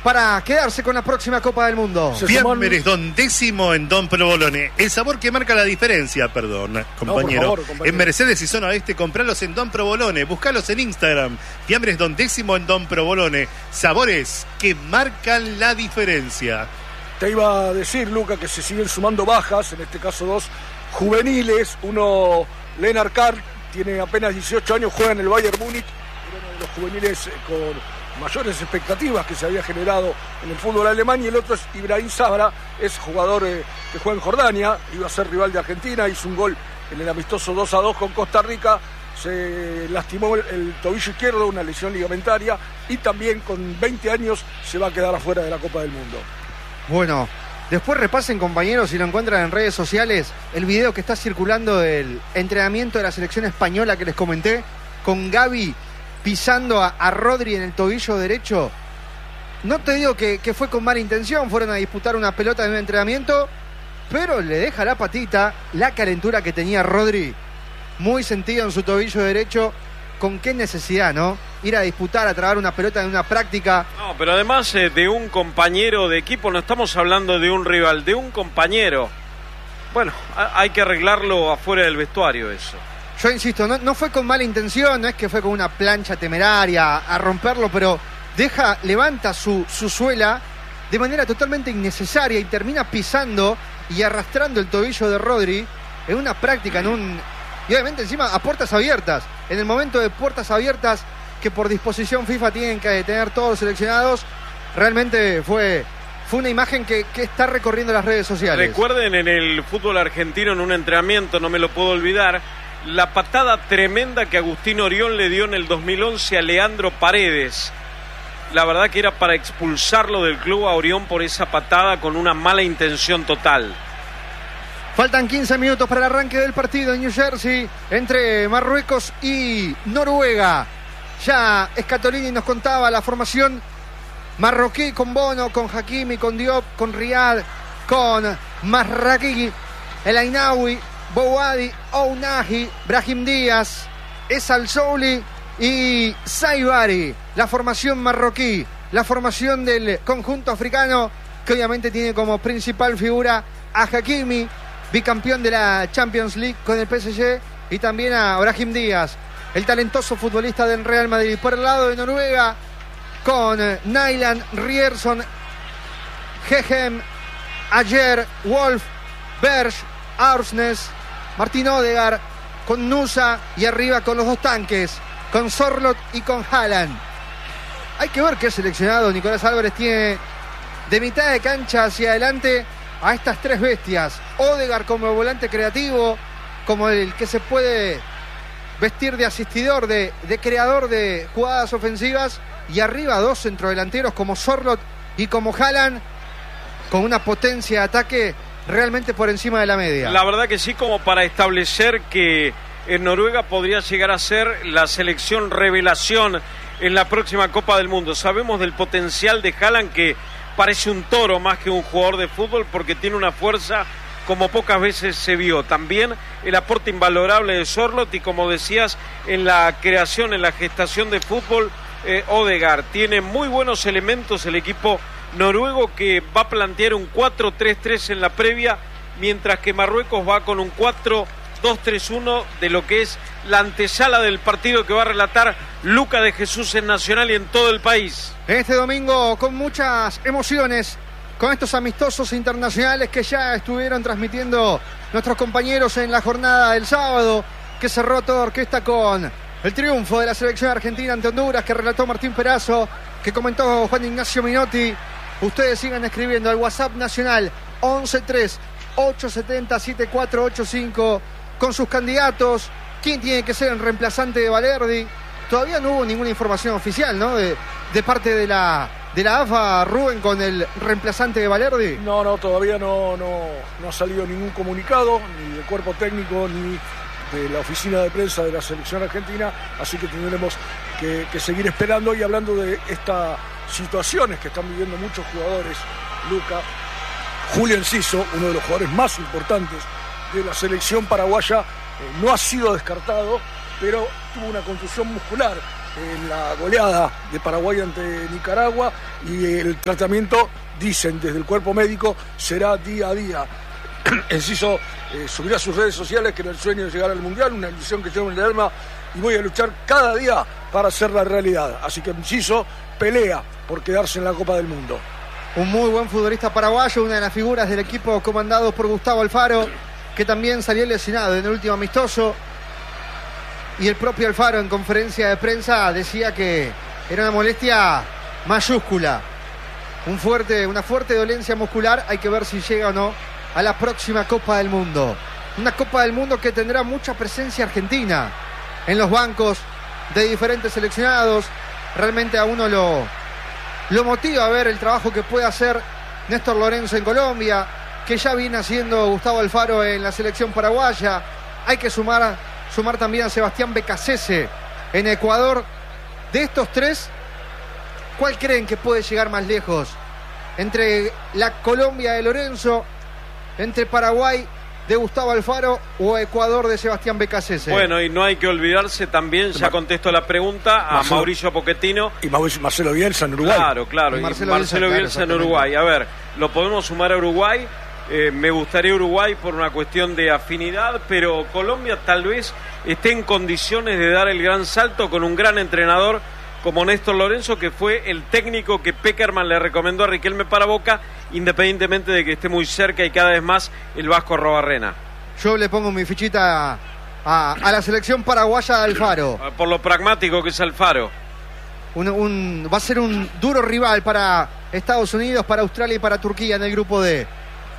para quedarse con la próxima Copa del Mundo. Fiambres Don Décimo en Don Provolone. El sabor que marca la diferencia, perdón, compañero. No, por favor, compañero. En Mercedes y Zona Oeste, compralos en Don Provolone. Buscalos en Instagram. Fiambres Don Décimo en Don Provolone. Sabores que marcan la diferencia. Te iba a decir, Luca, que se siguen sumando bajas, en este caso 2 juveniles. Uno, Lennart Carr, tiene apenas 18 años, juega en el Bayern Múnich. Era uno de los juveniles con mayores expectativas que se había generado en el fútbol alemán, y el otro es Ibrahim Sabra, es jugador que juega en Jordania, iba a ser rival de Argentina, hizo un gol en el amistoso 2-2 con Costa Rica, se lastimó el tobillo izquierdo, una lesión ligamentaria, y también con 20 años se va a quedar afuera de la Copa del Mundo. Bueno, después repasen, compañeros, si lo encuentran en redes sociales, el video que está circulando del entrenamiento de la selección española que les comenté, con Gavi pisando a Rodri en el tobillo derecho. No te digo que fue con mala intención, fueron a disputar una pelota en un entrenamiento, pero le deja la patita, la calentura que tenía Rodri, muy sentido en su tobillo derecho. ¿Con qué necesidad, no? Ir a disputar, a trabar una pelota en una práctica. No, pero además de un compañero de equipo, no estamos hablando de un rival, de un compañero. Bueno, hay que arreglarlo afuera del vestuario eso. Yo insisto, no fue con mala intención, no es que fue con una plancha temeraria a romperlo, pero levanta su suela de manera totalmente innecesaria y termina pisando y arrastrando el tobillo de Rodri en una práctica, y obviamente encima a puertas abiertas, en el momento de puertas abiertas que por disposición FIFA tienen que tener todos los seleccionados. Realmente fue una imagen que está recorriendo las redes sociales. Recuerden, en el fútbol argentino, en un entrenamiento, no me lo puedo olvidar, la patada tremenda que Agustín Orión le dio en el 2011 a Leandro Paredes. La verdad que era para expulsarlo del club a Orión por esa patada, con una mala intención total. Faltan 15 minutos para el arranque del partido en New Jersey entre Marruecos y Noruega. Ya Scatolini nos contaba la formación marroquí con Bono, con Hakimi, con Diop, con Riyad, con Masraqui, El Ainaoui, Bouadi, Ounahi, Brahim Díaz, Esal Souli y Saibari. La formación marroquí, la formación del conjunto africano, que obviamente tiene como principal figura a Hakimi, bicampeón de la Champions League con el PSG, y también a Brahim Díaz, el talentoso futbolista del Real Madrid. Por el lado de Noruega, con Nyland, Rierson, Hegem, Ayer, Wolf, Berg, Aursnes, Martín Odegaard, con Nusa, y arriba con los dos tanques, con Sorloth y con Haaland. Hay que ver qué seleccionado Nicolás Álvarez tiene de mitad de cancha hacia adelante a estas tres bestias. Odegaard como volante creativo, como el que se puede vestir de asistidor, de creador de jugadas ofensivas, y arriba dos centrodelanteros como Sorloth y como Haaland, con una potencia de ataque realmente por encima de la media. La verdad que sí, como para establecer que en Noruega podría llegar a ser la selección revelación en la próxima Copa del Mundo. Sabemos del potencial de Haaland, que parece un toro más que un jugador de fútbol, porque tiene una fuerza como pocas veces se vio. También el aporte invalorable de Sorloth, y como decías, en la creación, en la gestación de fútbol, Odegaard. Tiene muy buenos elementos el equipo noruego, que va a plantear un 4-3-3 en la previa, mientras que Marruecos va con un 4-2-3-1 de lo que es la antesala del partido que va a relatar Luca de Jesús en Nacional y en todo el país. Este domingo con muchas emociones, con estos amistosos internacionales que ya estuvieron transmitiendo nuestros compañeros en la jornada del sábado, que cerró toda orquesta con el triunfo de la selección argentina ante Honduras, que relató Martín Perazo, que comentó Juan Ignacio Minotti. Ustedes sigan escribiendo al WhatsApp nacional 11-3-870-7485 con sus candidatos. ¿Quién tiene que ser el reemplazante de Valerdi? Todavía no hubo ninguna información oficial, ¿no? De parte de la AFA, Rubén, con el reemplazante de Valerdi. No, todavía no ha salido ningún comunicado, ni del cuerpo técnico, ni de la oficina de prensa de la selección argentina, así que tendremos que seguir esperando. Y hablando de estas situaciones que están viviendo muchos jugadores, Luca, Julio Enciso, uno de los jugadores más importantes de la selección paraguaya, no ha sido descartado, pero tuvo una contusión muscular en la goleada de Paraguay ante Nicaragua, y el tratamiento, dicen desde el cuerpo médico, será día a día. Enciso subirá a sus redes sociales que era el sueño de llegar al Mundial, una ilusión que llevo en el alma, y voy a luchar cada día para hacerla realidad. Así que Enciso pelea por quedarse en la Copa del Mundo. Un muy buen futbolista paraguayo, una de las figuras del equipo comandado por Gustavo Alfaro, que también salió lesionado en el último amistoso. Y el propio Alfaro en conferencia de prensa decía que era una molestia mayúscula, una fuerte dolencia muscular. Hay que ver si llega o no a la próxima Copa del Mundo. Una Copa del Mundo que tendrá mucha presencia argentina en los bancos de diferentes seleccionados. Realmente a uno lo motiva a ver el trabajo que puede hacer Néstor Lorenzo en Colombia, que ya viene haciendo Gustavo Alfaro en la selección paraguaya. Hay que sumar también a Sebastián Becasese en Ecuador. De estos tres, ¿cuál creen que puede llegar más lejos? Entre la Colombia de Lorenzo, entre Paraguay de Gustavo Alfaro o Ecuador de Sebastián Becasese. Bueno, y no hay que olvidarse también, ya contesto la pregunta, a Mauricio Pochettino. Y Marcelo Bielsa en Uruguay. Claro, y Marcelo Bielsa en Uruguay. A ver, lo podemos sumar a Uruguay. Me gustaría Uruguay por una cuestión de afinidad, pero Colombia tal vez esté en condiciones de dar el gran salto con un gran entrenador como Néstor Lorenzo, que fue el técnico que Pekerman le recomendó a Riquelme para Boca, independientemente de que esté muy cerca y cada vez más el Vasco Arrobarrena. Yo le pongo mi fichita a la selección paraguaya de Alfaro. Por lo pragmático que es Alfaro. Va a ser un duro rival para Estados Unidos, para Australia y para Turquía en el grupo D.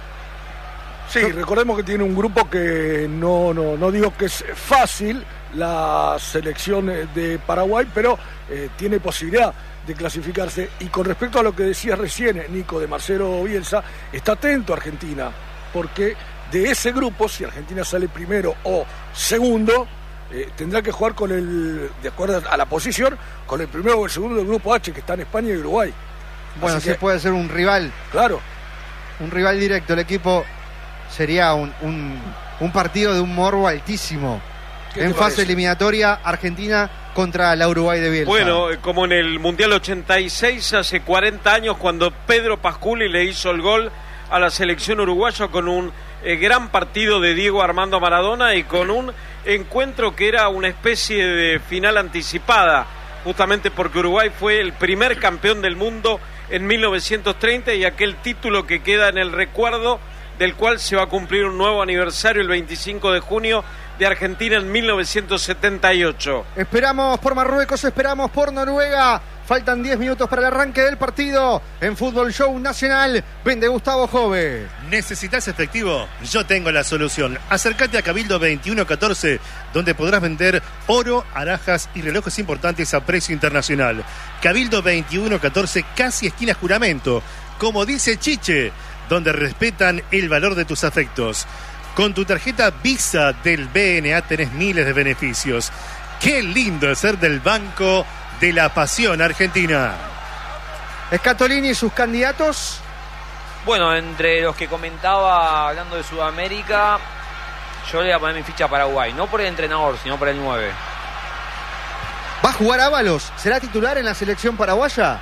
Sí, recordemos que tiene un grupo que no digo que es fácil la selección de Paraguay, pero tiene posibilidad de clasificarse. Y con respecto a lo que decías recién, Nico, de Marcelo Bielsa, está atento a Argentina, porque de ese grupo, si Argentina sale primero o segundo, tendrá que jugar de acuerdo a la posición, con el primero o el segundo del grupo H, que está en España y Uruguay. Bueno, sí puede ser un rival. Claro. Un rival directo. El equipo sería un partido de un morbo altísimo. En fase eliminatoria, Argentina contra la Uruguay de Bielsa. Bueno, como en el Mundial 86, hace 40 años, cuando Pedro Pasculi le hizo el gol a la selección uruguaya con un gran partido de Diego Armando Maradona y con un encuentro que era una especie de final anticipada, justamente porque Uruguay fue el primer campeón del mundo en 1930 y aquel título que queda en el recuerdo, del cual se va a cumplir un nuevo aniversario el 25 de junio de Argentina en 1978. Esperamos por Marruecos, esperamos por Noruega. Faltan 10 minutos para el arranque del partido en Fútbol Show Nacional. Vende Gustavo Jove. ¿Necesitas efectivo? Yo tengo la solución. Acércate a Cabildo 2114, donde podrás vender oro, alhajas y relojes importantes a precio internacional. Cabildo 2114, casi esquina Juramento. Como dice Chiche, donde respetan el valor de tus afectos. Con tu tarjeta Visa del BNA tenés miles de beneficios. Qué lindo es ser del Banco de la Pasión Argentina. Scatolini y sus candidatos. Bueno, entre los que comentaba hablando de Sudamérica, yo le voy a poner mi ficha a Paraguay. No por el entrenador, sino por el 9. ¿Va a jugar Ábalos? ¿Será titular en la selección paraguaya?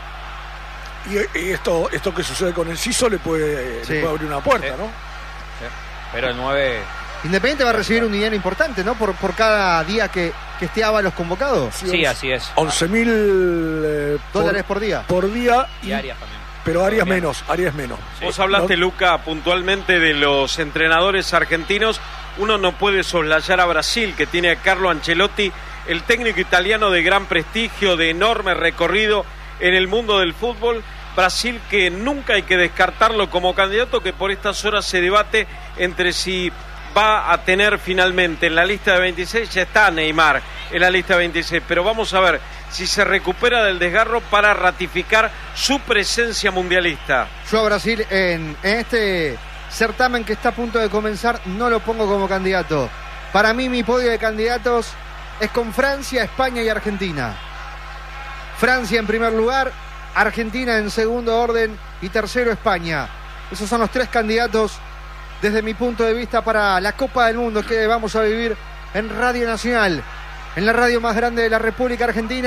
Y esto que sucede con Enciso le puede abrir una puerta, ¿no? Sí. Pero el 9... Independiente va a recibir un dinero importante, ¿no? Por cada día que esté Ábalos convocado. Sí, así es. 11.000 dólares por día. Por día. Y Arias también. Pero Arias menos. Sí. Vos hablaste, Luca, puntualmente de los entrenadores argentinos. Uno no puede soslayar a Brasil, que tiene a Carlo Ancelotti, el técnico italiano de gran prestigio, de enorme recorrido en el mundo del fútbol. Brasil, que nunca hay que descartarlo como candidato, que por estas horas se debate entre si va a tener finalmente en la lista de 26, ya está Neymar en la lista de 26, pero vamos a ver si se recupera del desgarro para ratificar su presencia mundialista. Yo a Brasil en este certamen que está a punto de comenzar no lo pongo como candidato. Para mí mi podio de candidatos es con Francia, España y Argentina. Francia en primer lugar, Argentina en segundo orden y tercero España. Esos son los tres candidatos desde mi punto de vista para la Copa del Mundo que vamos a vivir en Radio Nacional, en la radio más grande de la República Argentina.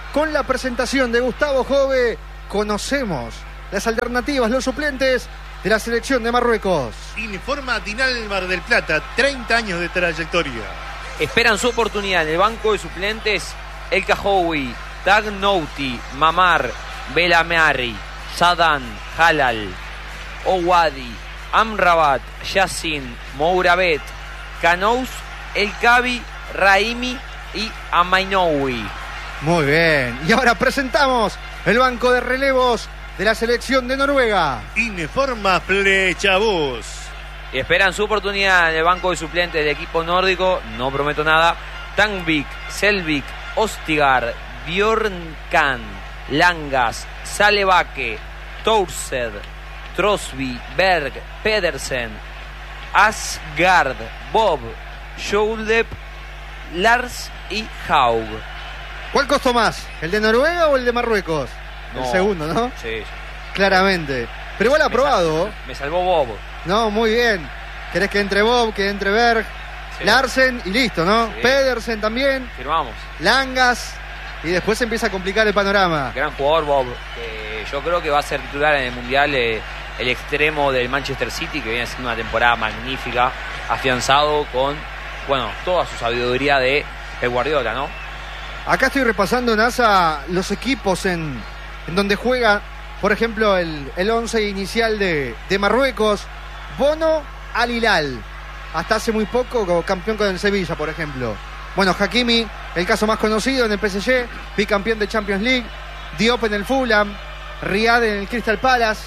con la presentación de Gustavo Jove, conocemos las alternativas, los suplentes de la selección de Marruecos. Informa Dinal Mar del Plata, 30 años de trayectoria. Esperan su oportunidad en el banco de suplentes El Kahoui, Tagnouti, Mamar, Belameari, Sadan, Halal, Owadi, Amrabat, Yassin, Mourabet, Kanous, El Kabi, Raimi y Amainoui. Muy bien. Y ahora presentamos el banco de relevos de la selección de Noruega. Informa Flechabús. Y esperan su oportunidad en el banco de suplentes del equipo nórdico. No prometo nada. Tangvik, Selvik, Ostigar, Bjornkan, Langas, Salebake, Toursed, Trosby, Berg, Pedersen, Asgard, Bob, Joulep, Lars y Haug. ¿Cuál costó más? ¿El de Noruega o el de Marruecos? No. El segundo, ¿no? Sí. Claramente. Pero igual aprobado. Me salvó Bob. No, muy bien. ¿Querés que entre Bob, que entre Berg, Sí. Larsen y listo, ¿no? Sí. Pedersen también, Firmamos. Langas, y después se empieza a complicar el panorama. Gran jugador Bob. Yo creo que va a ser titular en el Mundial, el extremo del Manchester City, que viene haciendo una temporada magnífica, afianzado con, bueno, toda su sabiduría de Pep Guardiola, ¿no? Acá estoy repasando, NASA, los equipos en donde juega, por ejemplo, el 11 inicial de Marruecos. Bono Al Hilal, hasta hace muy poco campeón con el Sevilla, por ejemplo. Bueno, Hakimi, el caso más conocido en el PSG, bicampeón de Champions League. Diop en el Fulham, Riyad en el Crystal Palace,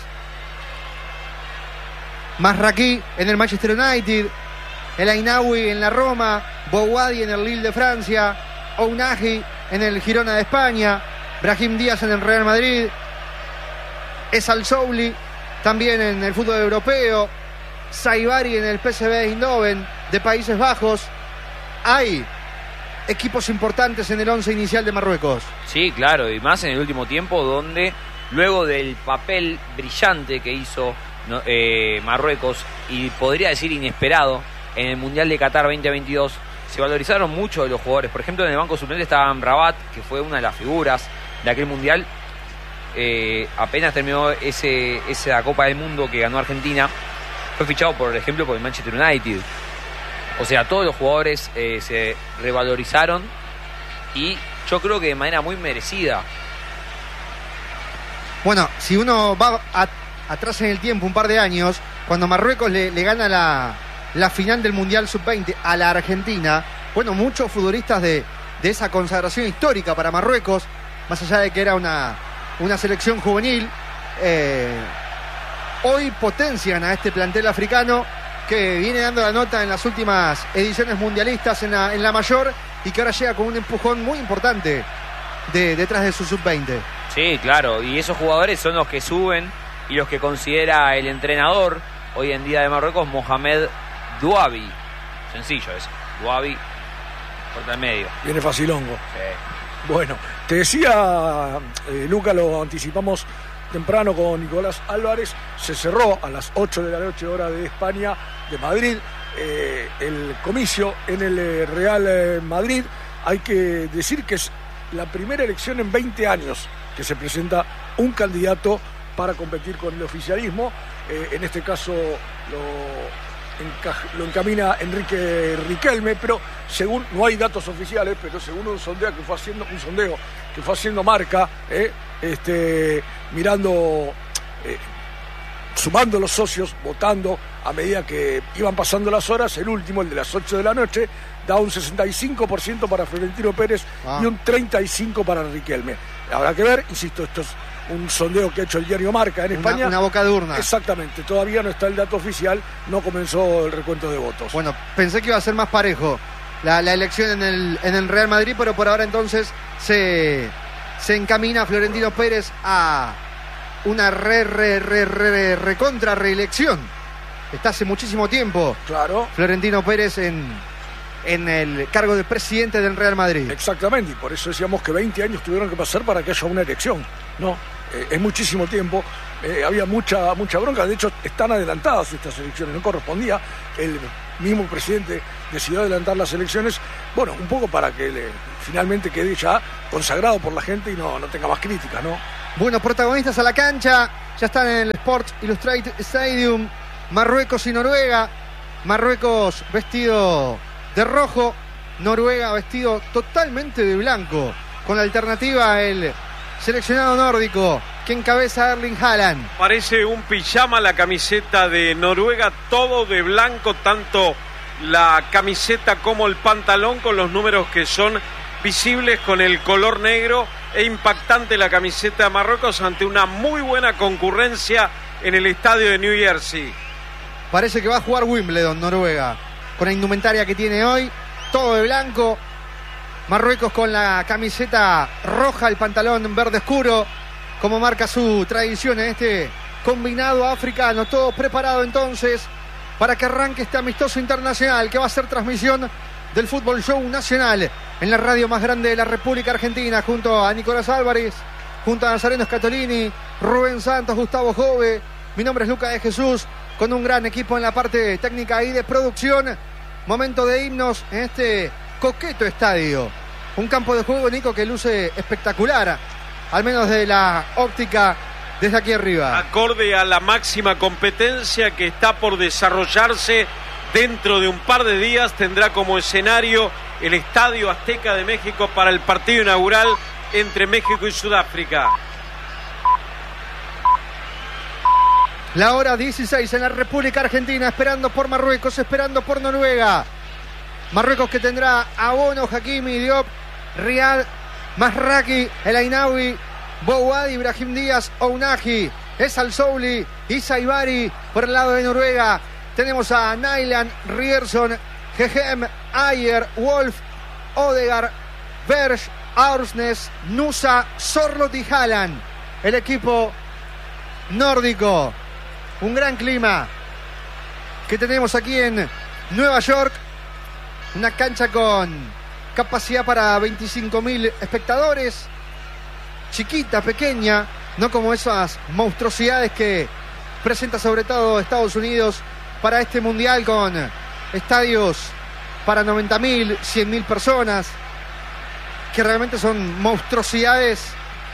Masraki en el Manchester United, El Ainaoui en la Roma, Bouadi en el Lille de Francia, Ounahi en el Girona de España, Brahim Díaz en el Real Madrid, Esal Souli también en el fútbol europeo, Saibari en el PSV Eindhoven de Países Bajos. Hay equipos importantes en el 11 inicial de Marruecos. Sí, claro, y más en el último tiempo, donde luego del papel brillante que hizo Marruecos, y podría decir inesperado, en el Mundial de Qatar 2022, se valorizaron mucho de los jugadores. Por ejemplo, en el banco suplente estaba Amrabat, que fue una de las figuras de aquel Mundial. Apenas terminó esa Copa del Mundo que ganó Argentina, fue fichado, por ejemplo, por el Manchester United. O sea, todos los jugadores se revalorizaron, y yo creo que de manera muy merecida. Bueno, si uno va atrás en el tiempo, un par de años, cuando Marruecos le gana la final del Mundial Sub-20 a la Argentina, bueno, muchos futbolistas de esa consagración histórica para Marruecos, más allá de que era una selección juvenil, hoy potencian a este plantel africano que viene dando la nota en las últimas ediciones mundialistas en la mayor, y que ahora llega con un empujón muy importante detrás de su Sub-20. Sí, claro, y esos jugadores son los que suben y los que considera el entrenador hoy en día de Marruecos, Mohamed Douabi. Sencillo eso, Douabi, corta el medio. Viene facilongo. Sí. Bueno, te decía, Luca, lo anticipamos temprano con Nicolás Álvarez, se cerró a las 8 de la noche hora de España, de Madrid, el comicio en el Real Madrid. Hay que decir que es la primera elección en 20 años que se presenta un candidato para competir con el oficialismo. En este caso lo encamina Enrique Riquelme, pero según, no hay datos oficiales, pero según un sondeo que fue haciendo Marca, mirando, sumando los socios, votando a medida que iban pasando las horas, el último, el de las 8 de la noche, da un 65% para Florentino Pérez y un 35% para Riquelme. Habrá que ver, insisto, esto es un sondeo que ha hecho el diario Marca en España. Una boca de urna. Exactamente, todavía no está el dato oficial, no comenzó el recuento de votos. Bueno, pensé que iba a ser más parejo la elección en el Real Madrid, pero por ahora entonces se encamina Florentino Pérez a una recontra reelección. Está hace muchísimo tiempo, claro, Florentino Pérez en el cargo de presidente del Real Madrid. Exactamente, y por eso decíamos que 20 años tuvieron que pasar para que haya una elección, ¿no? Es muchísimo tiempo, había mucha bronca, de hecho están adelantadas estas elecciones, no correspondía, mismo presidente decidió adelantar las elecciones, bueno, un poco para que finalmente quede ya consagrado por la gente y no tenga más críticas, ¿no? Bueno, protagonistas a la cancha, ya están en el Sports Illustrated Stadium, Marruecos y Noruega. Marruecos vestido de rojo, Noruega vestido totalmente de blanco, con la alternativa el seleccionado nórdico que encabeza a Erling Haaland. Parece un pijama la camiseta de Noruega, todo de blanco, tanto la camiseta como el pantalón, con los números que son visibles con el color negro, e impactante la camiseta de Marruecos ante una muy buena concurrencia en el estadio de New Jersey. Parece que va a jugar Wimbledon, Noruega, con la indumentaria que tiene hoy, todo de blanco. Marruecos con la camiseta roja, el pantalón verde oscuro, como marca su tradición en este combinado africano. Todo preparado entonces para que arranque este amistoso internacional que va a ser transmisión del Fútbol Show Nacional en la radio más grande de la República Argentina, junto a Nicolás Álvarez, junto a Nazareno Scatolini, Rubén Santos, Gustavo Jove. Mi nombre es Lucas de Jesús, con un gran equipo en la parte técnica y de producción. Momento de himnos en este coqueto estadio. Un campo de juego, Nico, que luce espectacular, al menos de la óptica desde aquí arriba. Acorde a la máxima competencia que está por desarrollarse dentro de un par de días, tendrá como escenario el Estadio Azteca de México para el partido inaugural entre México y Sudáfrica. La hora 16 en la República Argentina, esperando por Marruecos, esperando por Noruega. Marruecos que tendrá a Bono, Hakimi, Diop, Riyad, Masraki, El Ainaoui, Bouad, Ibrahim Díaz, Ounahi, Esal Souli, Isa Ibari. Por el lado de Noruega tenemos a Nyland, Rierson, Gehem, Ayer, Wolf, Odegaard, Berg, Aursnes, Nusa, Sorloth y Haaland. El equipo nórdico. Un gran clima que tenemos aquí en Nueva York. Una cancha con capacidad para 25.000 espectadores. Chiquita, pequeña, no como esas monstruosidades que presenta sobre todo Estados Unidos para este mundial, con estadios para 90.000, 100.000 personas, que realmente son monstruosidades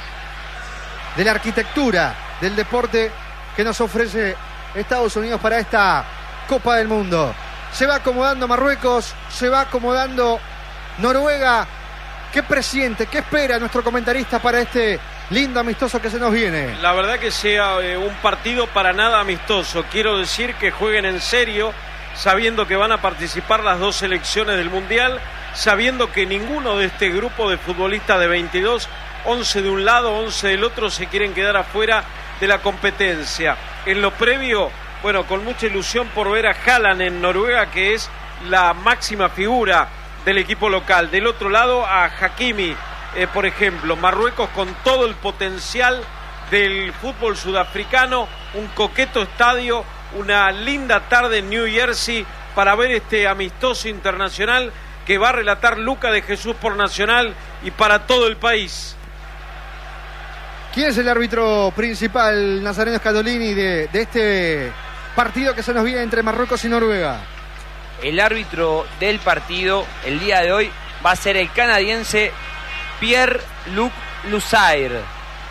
de la arquitectura del deporte que nos ofrece Estados Unidos para esta Copa del Mundo. Se va acomodando Marruecos, se va acomodando Noruega. ¿Qué presiente, qué espera nuestro comentarista para este lindo amistoso que se nos viene? La verdad que sea un partido para nada amistoso. Quiero decir que jueguen en serio, sabiendo que van a participar las dos selecciones del Mundial, sabiendo que ninguno de este grupo de futbolistas de 22, 11 de un lado, 11 del otro, se quieren quedar afuera de la competencia. En lo previo, bueno, con mucha ilusión por ver a Haaland en Noruega, que es la máxima figura del equipo local. Del otro lado a Hakimi, por ejemplo. Marruecos con todo el potencial del fútbol sudafricano, un coqueto estadio, una linda tarde en New Jersey para ver este amistoso internacional que va a relatar Lucas de Jesús por Nacional y para todo el país. ¿Quién es el árbitro principal, Nazareno Scatolini, de este partido que se nos viene entre Marruecos y Noruega? El árbitro del partido el día de hoy va a ser el canadiense Pierre-Luc Lusair.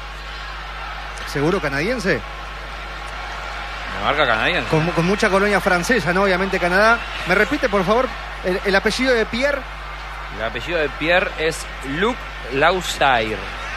¿Seguro canadiense? Me marca canadiense. Con mucha colonia francesa, ¿no? Obviamente Canadá. ¿Me repite, por favor, el apellido de Pierre? El apellido de Pierre es Luc Lusair.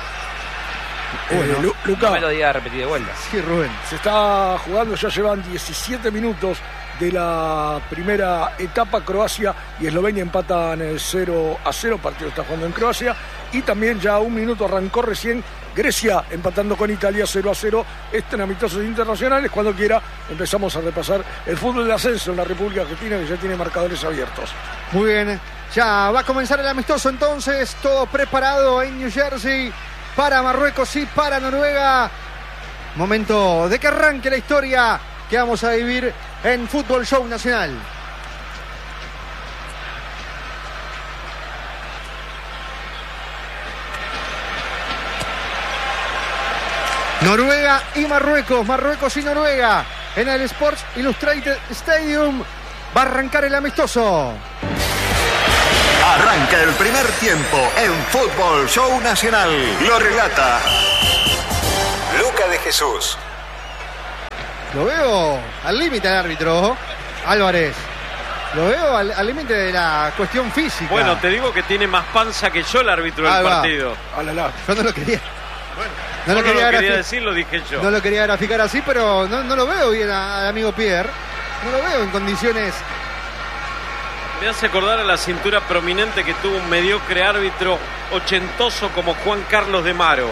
Luca, no me lo diga repetir de vuelta. Sí, Rubén. Se está jugando, ya llevan 17 minutos de la primera etapa. Croacia y Eslovenia empatan 0-0, partido está jugando en Croacia, y también ya un minuto arrancó recién Grecia empatando con Italia 0-0. En amistosos internacionales, cuando quiera empezamos a repasar el fútbol de ascenso en la República Argentina, que ya tiene marcadores abiertos. Muy bien, ya va a comenzar el amistoso entonces, todo preparado en New Jersey para Marruecos y para Noruega. Momento de que arranque la historia que vamos a vivir en Fútbol Show Nacional. Noruega y Marruecos, Marruecos y Noruega en el Sports Illustrated Stadium. Va a arrancar el amistoso. Arranca el primer tiempo en Fútbol Show Nacional. Lo relata Luca de Jesús. Lo veo al límite al árbitro, Álvarez. Lo veo al límite de la cuestión física. Bueno, te digo que tiene más panza que yo el árbitro del partido. Yo no lo quería. Bueno, no lo quería decir, lo dije yo. No lo quería graficar así, pero no lo veo bien al amigo Pierre. No lo veo en condiciones. Me hace acordar a la cintura prominente que tuvo un mediocre árbitro ochentoso como Juan Carlos de Maro.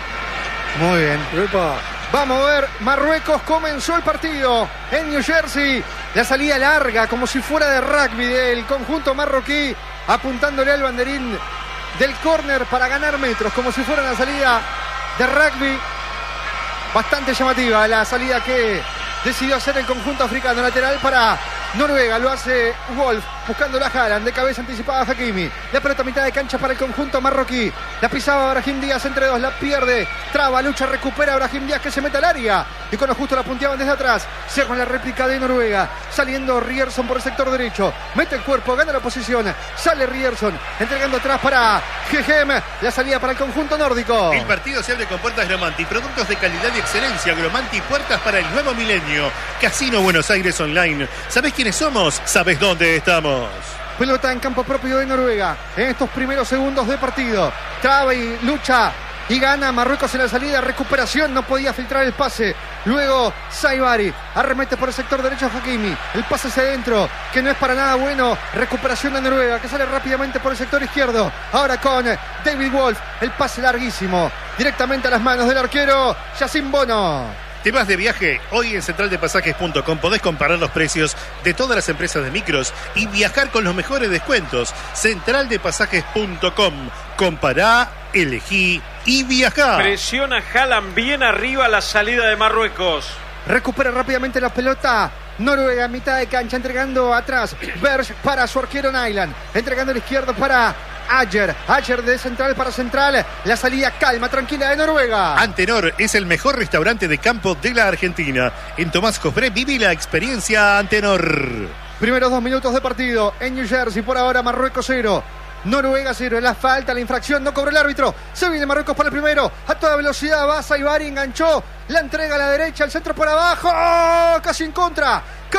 Muy bien. Epa. Vamos a ver, Marruecos comenzó el partido en New Jersey. La salida larga, como si fuera de rugby del conjunto marroquí, apuntándole al banderín del córner para ganar metros, como si fuera una salida de rugby. Bastante llamativa la salida que decidió hacer el conjunto africano. Lateral para Noruega, lo hace Wolf, buscando la Haaland, de cabeza anticipada a Hakimi. La pelota a mitad de cancha para el conjunto marroquí. La pisaba Brahim Díaz entre dos, la pierde. Traba, lucha, recupera Brahim Díaz, que se mete al área. Y con lo justo la punteaban desde atrás. Cierra la réplica de Noruega. Saliendo Ryerson por el sector derecho. Mete el cuerpo, gana la posición. Sale Ryerson, entregando atrás para Gegem. La salida para el conjunto nórdico. El partido se abre con puertas Gromanti. Productos de calidad y excelencia. Gromanti, puertas para el nuevo milenio. Casino Buenos Aires Online. ¿Sabés quiénes somos? ¿Sabés dónde estamos? Pelota en campo propio de Noruega en estos primeros segundos de partido. Traba y lucha y gana Marruecos en la salida. Recuperación, no podía filtrar el pase. Luego Saibari arremete por el sector derecho a Hakimi. El pase hacia adentro, que no es para nada bueno. Recuperación de Noruega, que sale rápidamente por el sector izquierdo. Ahora con David Wolf. El pase larguísimo, directamente a las manos del arquero Yacine Bono. ¿Te vas de viaje? Hoy en centraldepasajes.com podés comparar los precios de todas las empresas de micros y viajar con los mejores descuentos. Centraldepasajes.com. Compará, elegí y viajá. Presiona Haaland bien arriba la salida de Marruecos. Recupera rápidamente la pelota Noruega, mitad de cancha, entregando atrás Berge para su arquero Nyland. Entregando a la izquierda para Ayer de central para central. La salida calma, tranquila de Noruega. Antenor es el mejor restaurante de campo de la Argentina. En Tomás Jofré viví la experiencia Antenor. Primeros 2 minutos de partido en New Jersey. Por ahora Marruecos 0, Noruega 0. La falta, la infracción, no cobró el árbitro. Se viene Marruecos para el primero. A toda velocidad va Saibari, enganchó. La entrega a la derecha, el centro por abajo. ¡Oh! Casi en contra,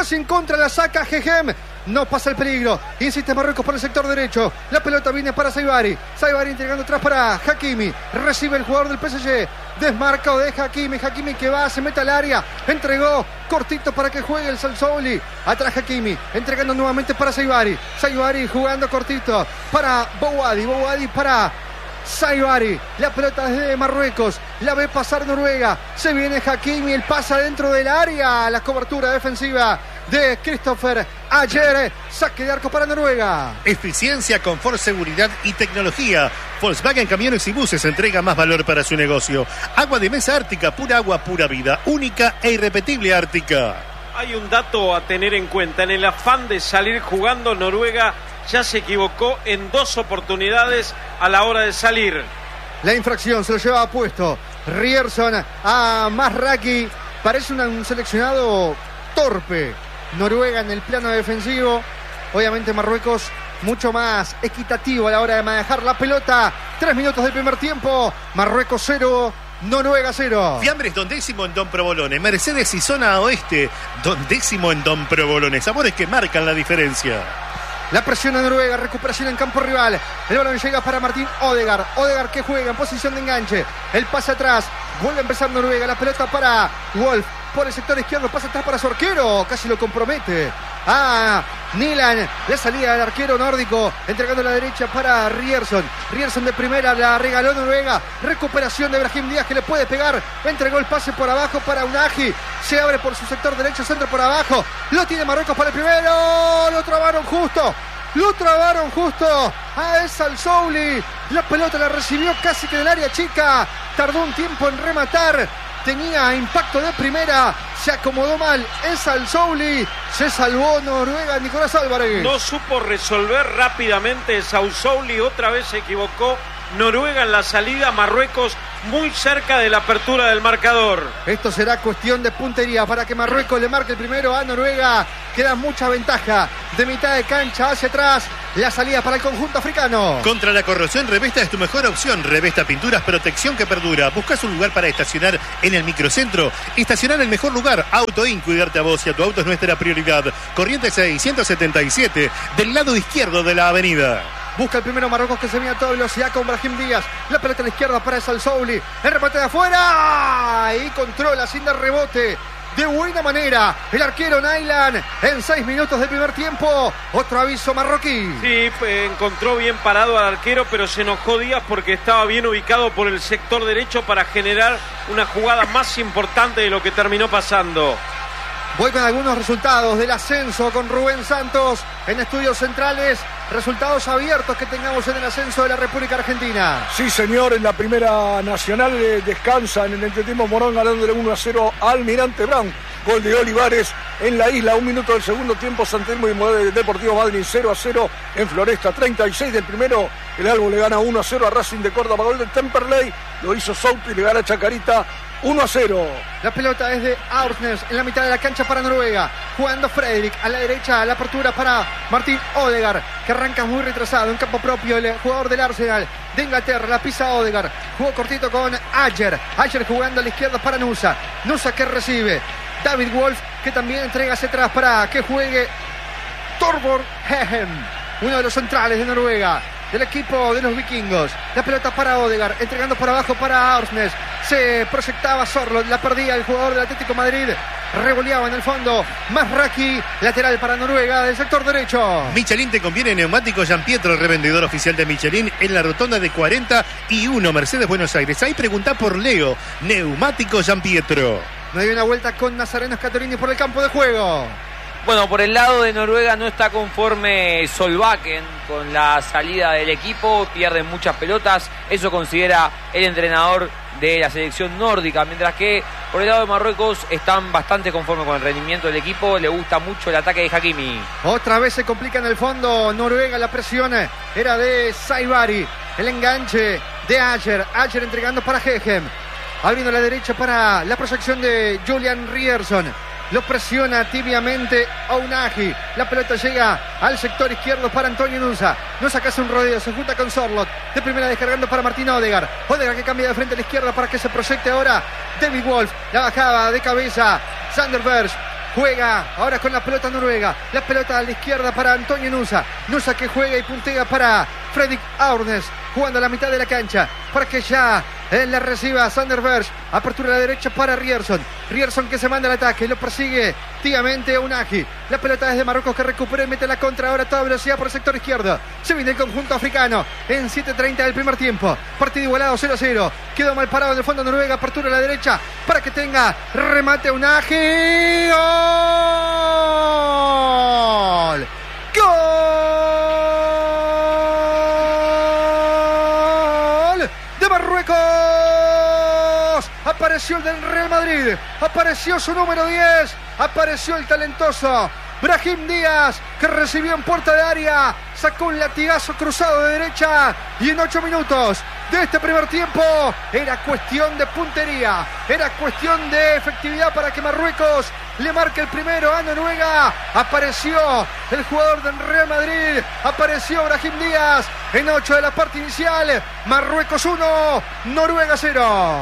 la saca Gegem. No pasa el peligro. Insiste Marruecos por el sector derecho. La pelota viene para Saibari. Saibari entregando atrás para Hakimi. Recibe el jugador del PSG. Desmarcado de Hakimi. Hakimi que va, se mete al área. Entregó cortito para que juegue el Salsouli. Atrás Hakimi. Entregando nuevamente para Saibari. Saibari jugando cortito para Bouhaddi. Bouhaddi para Saibari. La pelota desde Marruecos. La ve pasar Noruega. Se viene Hakimi. El pasa dentro del área. La cobertura defensiva de Christopher Ayer. Saque de arco para Noruega. Eficiencia, confort, seguridad y tecnología. Volkswagen Camiones y Buses entrega más valor para su negocio. Agua de mesa Ártica, pura agua, pura vida. Única e irrepetible Ártica. Hay un dato a tener en cuenta. En el afán de salir jugando, Noruega ya se equivocó en 2 oportunidades a la hora de salir. La infracción se lo llevaba puesto Ryerson a Masraki. Parece un seleccionado torpe Noruega en el plano defensivo. Obviamente Marruecos mucho más equitativo a la hora de manejar la pelota. 3 minutos del primer tiempo. Marruecos 0, Noruega 0. Fiambres Don Décimo en Don Provolone. Mercedes y zona oeste. Don Décimo en Don Provolone. Sabores que marcan la diferencia. La presión de Noruega, recuperación en campo rival. El balón llega para Martín Odegaard. Odegaard que juega en posición de enganche. El pase atrás. Vuelve a empezar Noruega. La pelota para Wolf. Por el sector izquierdo, pasa atrás para su arquero. Casi lo compromete. Nilan. La salida del arquero nórdico. Entregando a la derecha para Ryerson. Ryerson de primera, la regaló Noruega. Recuperación de Brahim Díaz que le puede pegar. Entregó el pase por abajo para Unahi. Se abre por su sector derecho, centro por abajo. Lo tiene Marruecos para el primero. Lo trabaron justo. A El Salsouli. La pelota la recibió casi que del área chica. Tardó un tiempo en rematar. Tenía impacto de primera, se acomodó mal El Salsouli, se salvó Noruega, Nicolás Álvarez. No supo resolver rápidamente El Salsouli, otra vez se equivocó Noruega en la salida. Marruecos muy cerca de la apertura del marcador. Esto será cuestión de puntería para que Marruecos le marque el primero a Noruega. Queda mucha ventaja de mitad de cancha hacia atrás. La salida para el conjunto africano. Contra la corrosión, Revesta es tu mejor opción. Revesta Pinturas, protección que perdura. ¿Buscas un lugar para estacionar en el microcentro? Estacionar en el mejor lugar. AutoIn, cuidarte a vos y a tu auto es nuestra prioridad. Corrientes 677, del lado izquierdo de la avenida. Busca el primero Marruecos, que se viene a toda velocidad con Brahim Díaz. La pelota a la izquierda para Salsouli. El remate de afuera. Y controla sin dar rebote. De buena manera el arquero Nailan en 6 minutos del primer tiempo. Otro aviso marroquí. Sí, encontró bien parado al arquero, pero se enojó Díaz porque estaba bien ubicado por el sector derecho para generar una jugada más importante de lo que terminó pasando. Voy con algunos resultados del ascenso con Rubén Santos en Estudios Centrales. Resultados abiertos que tengamos en el ascenso de la República Argentina. Sí, señor, en la Primera Nacional descansa en el entretiempo Morón, ganándole 1-0 a Almirante Brown. Gol de Olivares en la isla, 1 minuto del segundo tiempo. San Telmo y Deportivo Madrid 0-0 en Floresta. 36 del primero, el Albo le gana 1-0 a Racing de Córdoba. Gol de Temperley, lo hizo Souto y le gana Chacarita 1-0. La pelota es de Aursnes en la mitad de la cancha para Noruega. Jugando Fredrik a la derecha, la apertura para Martín Odegaard, que arranca muy retrasado en campo propio. El jugador del Arsenal de Inglaterra, la pisa Odegaard. Jugó cortito con Ayer. Ayer jugando a la izquierda para Nusa. Nusa que recibe. David Wolf, que también entrega hacia atrás para que juegue Torbjørn Hegem, uno de los centrales de Noruega, del equipo de los vikingos. La pelota para Odegaard, entregando para abajo para Aursnes. Se proyectaba Sorlo, la perdía el jugador del Atlético de Madrid. Revoleaba en el fondo Masraki, lateral para Noruega del sector derecho. Michelin te conviene neumático Gianpietro, revendedor oficial de Michelin en la rotonda de 41 Mercedes Buenos Aires. Ahí preguntá por Leo, neumático Gianpietro. No hay una vuelta con Nazareno Scatolini por el campo de juego. Bueno, por el lado de Noruega no está conforme Solbakken con la salida del equipo, pierden muchas pelotas, eso considera el entrenador de la selección nórdica, mientras que por el lado de Marruecos están bastante conformes con el rendimiento del equipo, le gusta mucho el ataque de Hakimi. Otra vez se complica en el fondo Noruega, la presión era de Saibari, el enganche de Ayer entregando para Hegem, abriendo a la derecha para la proyección de Julian Ryerson. Lo presiona tibiamente Ounahi. La pelota llega al sector izquierdo para Antonio Nusa. Nusa que hace un rodeo, se junta con Sorlot. De primera descargando para Martín Odegaard. Odegaard que cambia de frente a la izquierda para que se proyecte ahora David Wolf. La bajaba de cabeza Sander Berg. Juega ahora con la pelota Noruega. La pelota a la izquierda para Antonio Nusa. Nusa que juega y puntea para Fredrik Aursnes. Jugando a la mitad de la cancha para que ya él la reciba Sander Berg. Apertura a la derecha para Ryerson. Ryerson que se manda al ataque. Lo persigue tiamente Ounahi. La pelota es de Marruecos que recupera y mete la contra ahora a toda velocidad por el sector izquierdo. Se viene el conjunto africano en 7:30 del primer tiempo. Partido igualado 0-0. Quedó mal parado en el fondo Noruega. Apertura a la derecha para que tenga remate Ounahi. ¡Gol! ¡Gol! De Marruecos. Apareció el del Real Madrid. Apareció su número 10. Apareció el talentoso Brahim Díaz, que recibió en puerta de área, sacó un latigazo cruzado de derecha y en 8 minutos de este primer tiempo era cuestión de puntería, era cuestión de efectividad para que Marruecos le marque el primero a Noruega. Apareció el jugador del Real Madrid, apareció Brahim Díaz en 8 de la parte inicial. Marruecos 1, Noruega 0.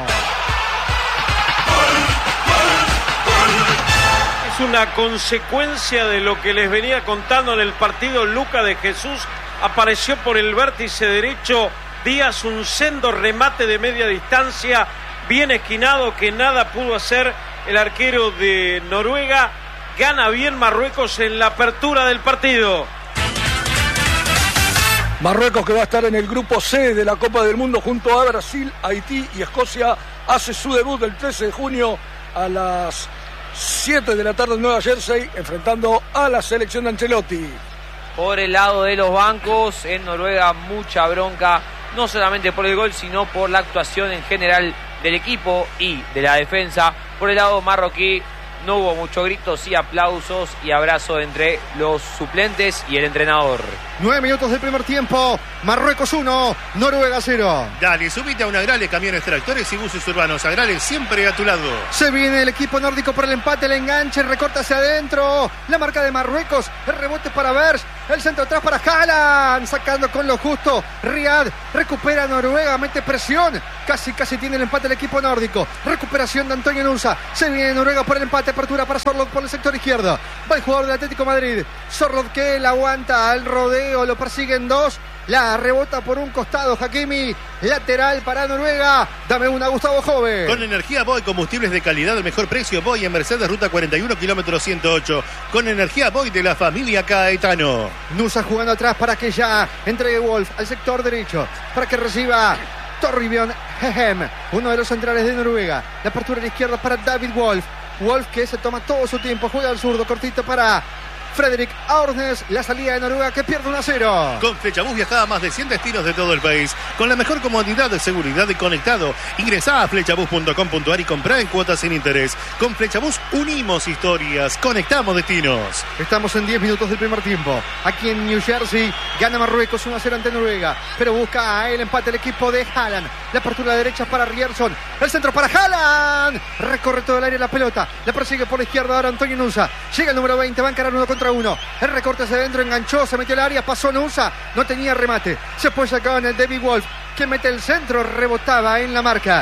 Es una consecuencia de lo que les venía contando en el partido. Lucas de Jesús apareció por el vértice derecho. Díaz, un sendo remate de media distancia, bien esquinado, que nada pudo hacer el arquero de Noruega. Gana bien Marruecos en la apertura del partido. Marruecos, que va a estar en el grupo C de la Copa del Mundo junto a Brasil, Haití y Escocia, hace su debut el 13 de junio a las 7 de la tarde en Nueva Jersey, enfrentando a la selección de Ancelotti. Por el lado de los bancos, en Noruega mucha bronca, no solamente por el gol, sino por la actuación en general del equipo y de la defensa. Por el lado marroquí, No hubo mucho grito, sí aplausos y abrazos entre los suplentes y el entrenador. 9 minutos del primer tiempo. Marruecos 1, Noruega 0. Dale, subite a una Agrale, camiones, tractores y buses urbanos. Agrale siempre a tu lado. Se viene el equipo nórdico por el empate, el enganche, recorta hacia adentro. La marca de Marruecos, el rebote para Berge, el centro atrás para Haaland, sacando con lo justo. Riyad recupera Noruega, mete presión. Casi tiene el empate el equipo nórdico. Recuperación de Antonio Nusa. Se viene Noruega por el empate, apertura para Sorloth por el sector izquierdo. Va el jugador del Atlético Madrid. Sorloth que la aguanta al rodeo, lo persiguen dos. La rebota por un costado Hakimi, lateral para Noruega. Dame una, Gustavo Jove. Con energía Boy, combustibles de calidad al mejor precio. Boy en Mercedes, ruta 41, kilómetro 108. Con energía Boy de la familia Caetano. Nusa jugando atrás para que ya entregue Wolf al sector derecho, para que reciba Torribion Hehem, uno de los centrales de Noruega. La apertura a la izquierda para David Wolf. Wolf que se toma todo su tiempo, juega al zurdo, cortito para Fredrik Aurnes, la salida de Noruega que pierde 1-0. Con Flechabús viaja a más de 100 destinos de todo el país, con la mejor comodidad de seguridad y conectado. Ingresá a flechabús.com.ar y comprá en cuotas sin interés. Con Flechabús unimos historias, conectamos destinos. Estamos en 10 minutos del primer tiempo. Aquí en New Jersey gana Marruecos 1-0 ante Noruega, pero busca el empate el equipo de Haaland. La apertura derecha para Rierson, el centro para Haaland. Recorre todo el área la pelota, la persigue por la izquierda ahora Antonio Nusa. Llega el número 20, va a encarar uno contra uno. El recorte hacia adentro, enganchó, se metió al área, pasó Nusa, no tenía remate. Se apoya acá en el David Wolf, que mete el centro, rebotaba en la marca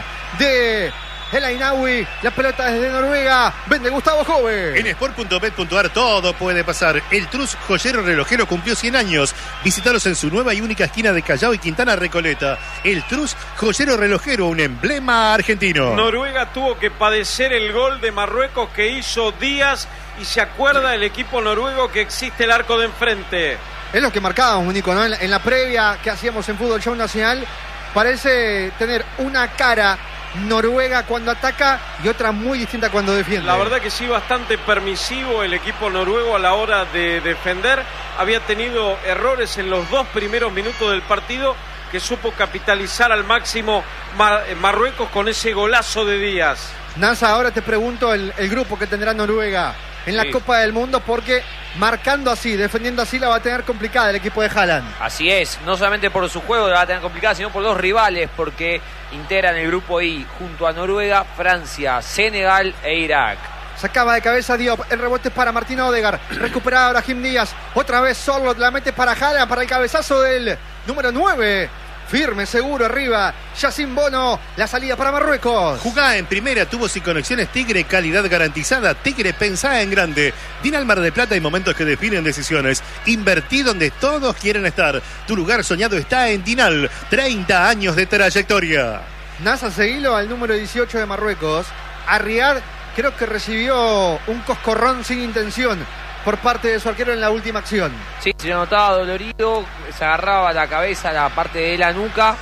de El Ainawi. La pelota desde Noruega, vende Gustavo Jove. En sport.bet.ar todo puede pasar. El Trus Joyero Relojero cumplió 100 años. Visítalos en su nueva y única esquina de Callao y Quintana Recoleta. El Trus Joyero Relojero, un emblema argentino. Noruega tuvo que padecer el gol de Marruecos que hizo Díaz, y se acuerda el equipo noruego que existe el arco de enfrente. Es lo que marcábamos, Nico, ¿no? En la previa que hacíamos en Fútbol Show Nacional, parece tener una cara Noruega cuando ataca y otra muy distinta cuando defiende. La verdad que sí, bastante permisivo el equipo noruego a la hora de defender. Había tenido errores en los 2 primeros minutos del partido que supo capitalizar al máximo Marruecos con ese golazo de Díaz. Nasa, ahora te pregunto el grupo que tendrá Noruega en la Copa del Mundo, porque marcando así, defendiendo así, la va a tener complicada el equipo de Haaland. Así es, no solamente por su juego la va a tener complicada, sino por 2 rivales, porque integran el grupo I junto a Noruega, Francia, Senegal e Irak. Sacaba de cabeza Diop, el rebote para Martín Odegaard, recuperado Brahim Díaz, otra vez Sorloth, la mete para Haaland, para el cabezazo del número 9. Firme, seguro, arriba. Yacine Bono, la salida para Marruecos. Jugá en primera, tubos y conexiones Tigre, calidad garantizada. Tigre, pensá en grande. Dinal Mar del Plata, hay momentos que definen decisiones. Invertí donde todos quieren estar. Tu lugar soñado está en Dinal. 30 años de trayectoria. Nasa, seguilo al número 18 de Marruecos. A Riyad creo que recibió un coscorrón sin intención por parte de su arquero en la última acción. Sí, se notaba dolorido, se agarraba la cabeza, la parte de la nuca.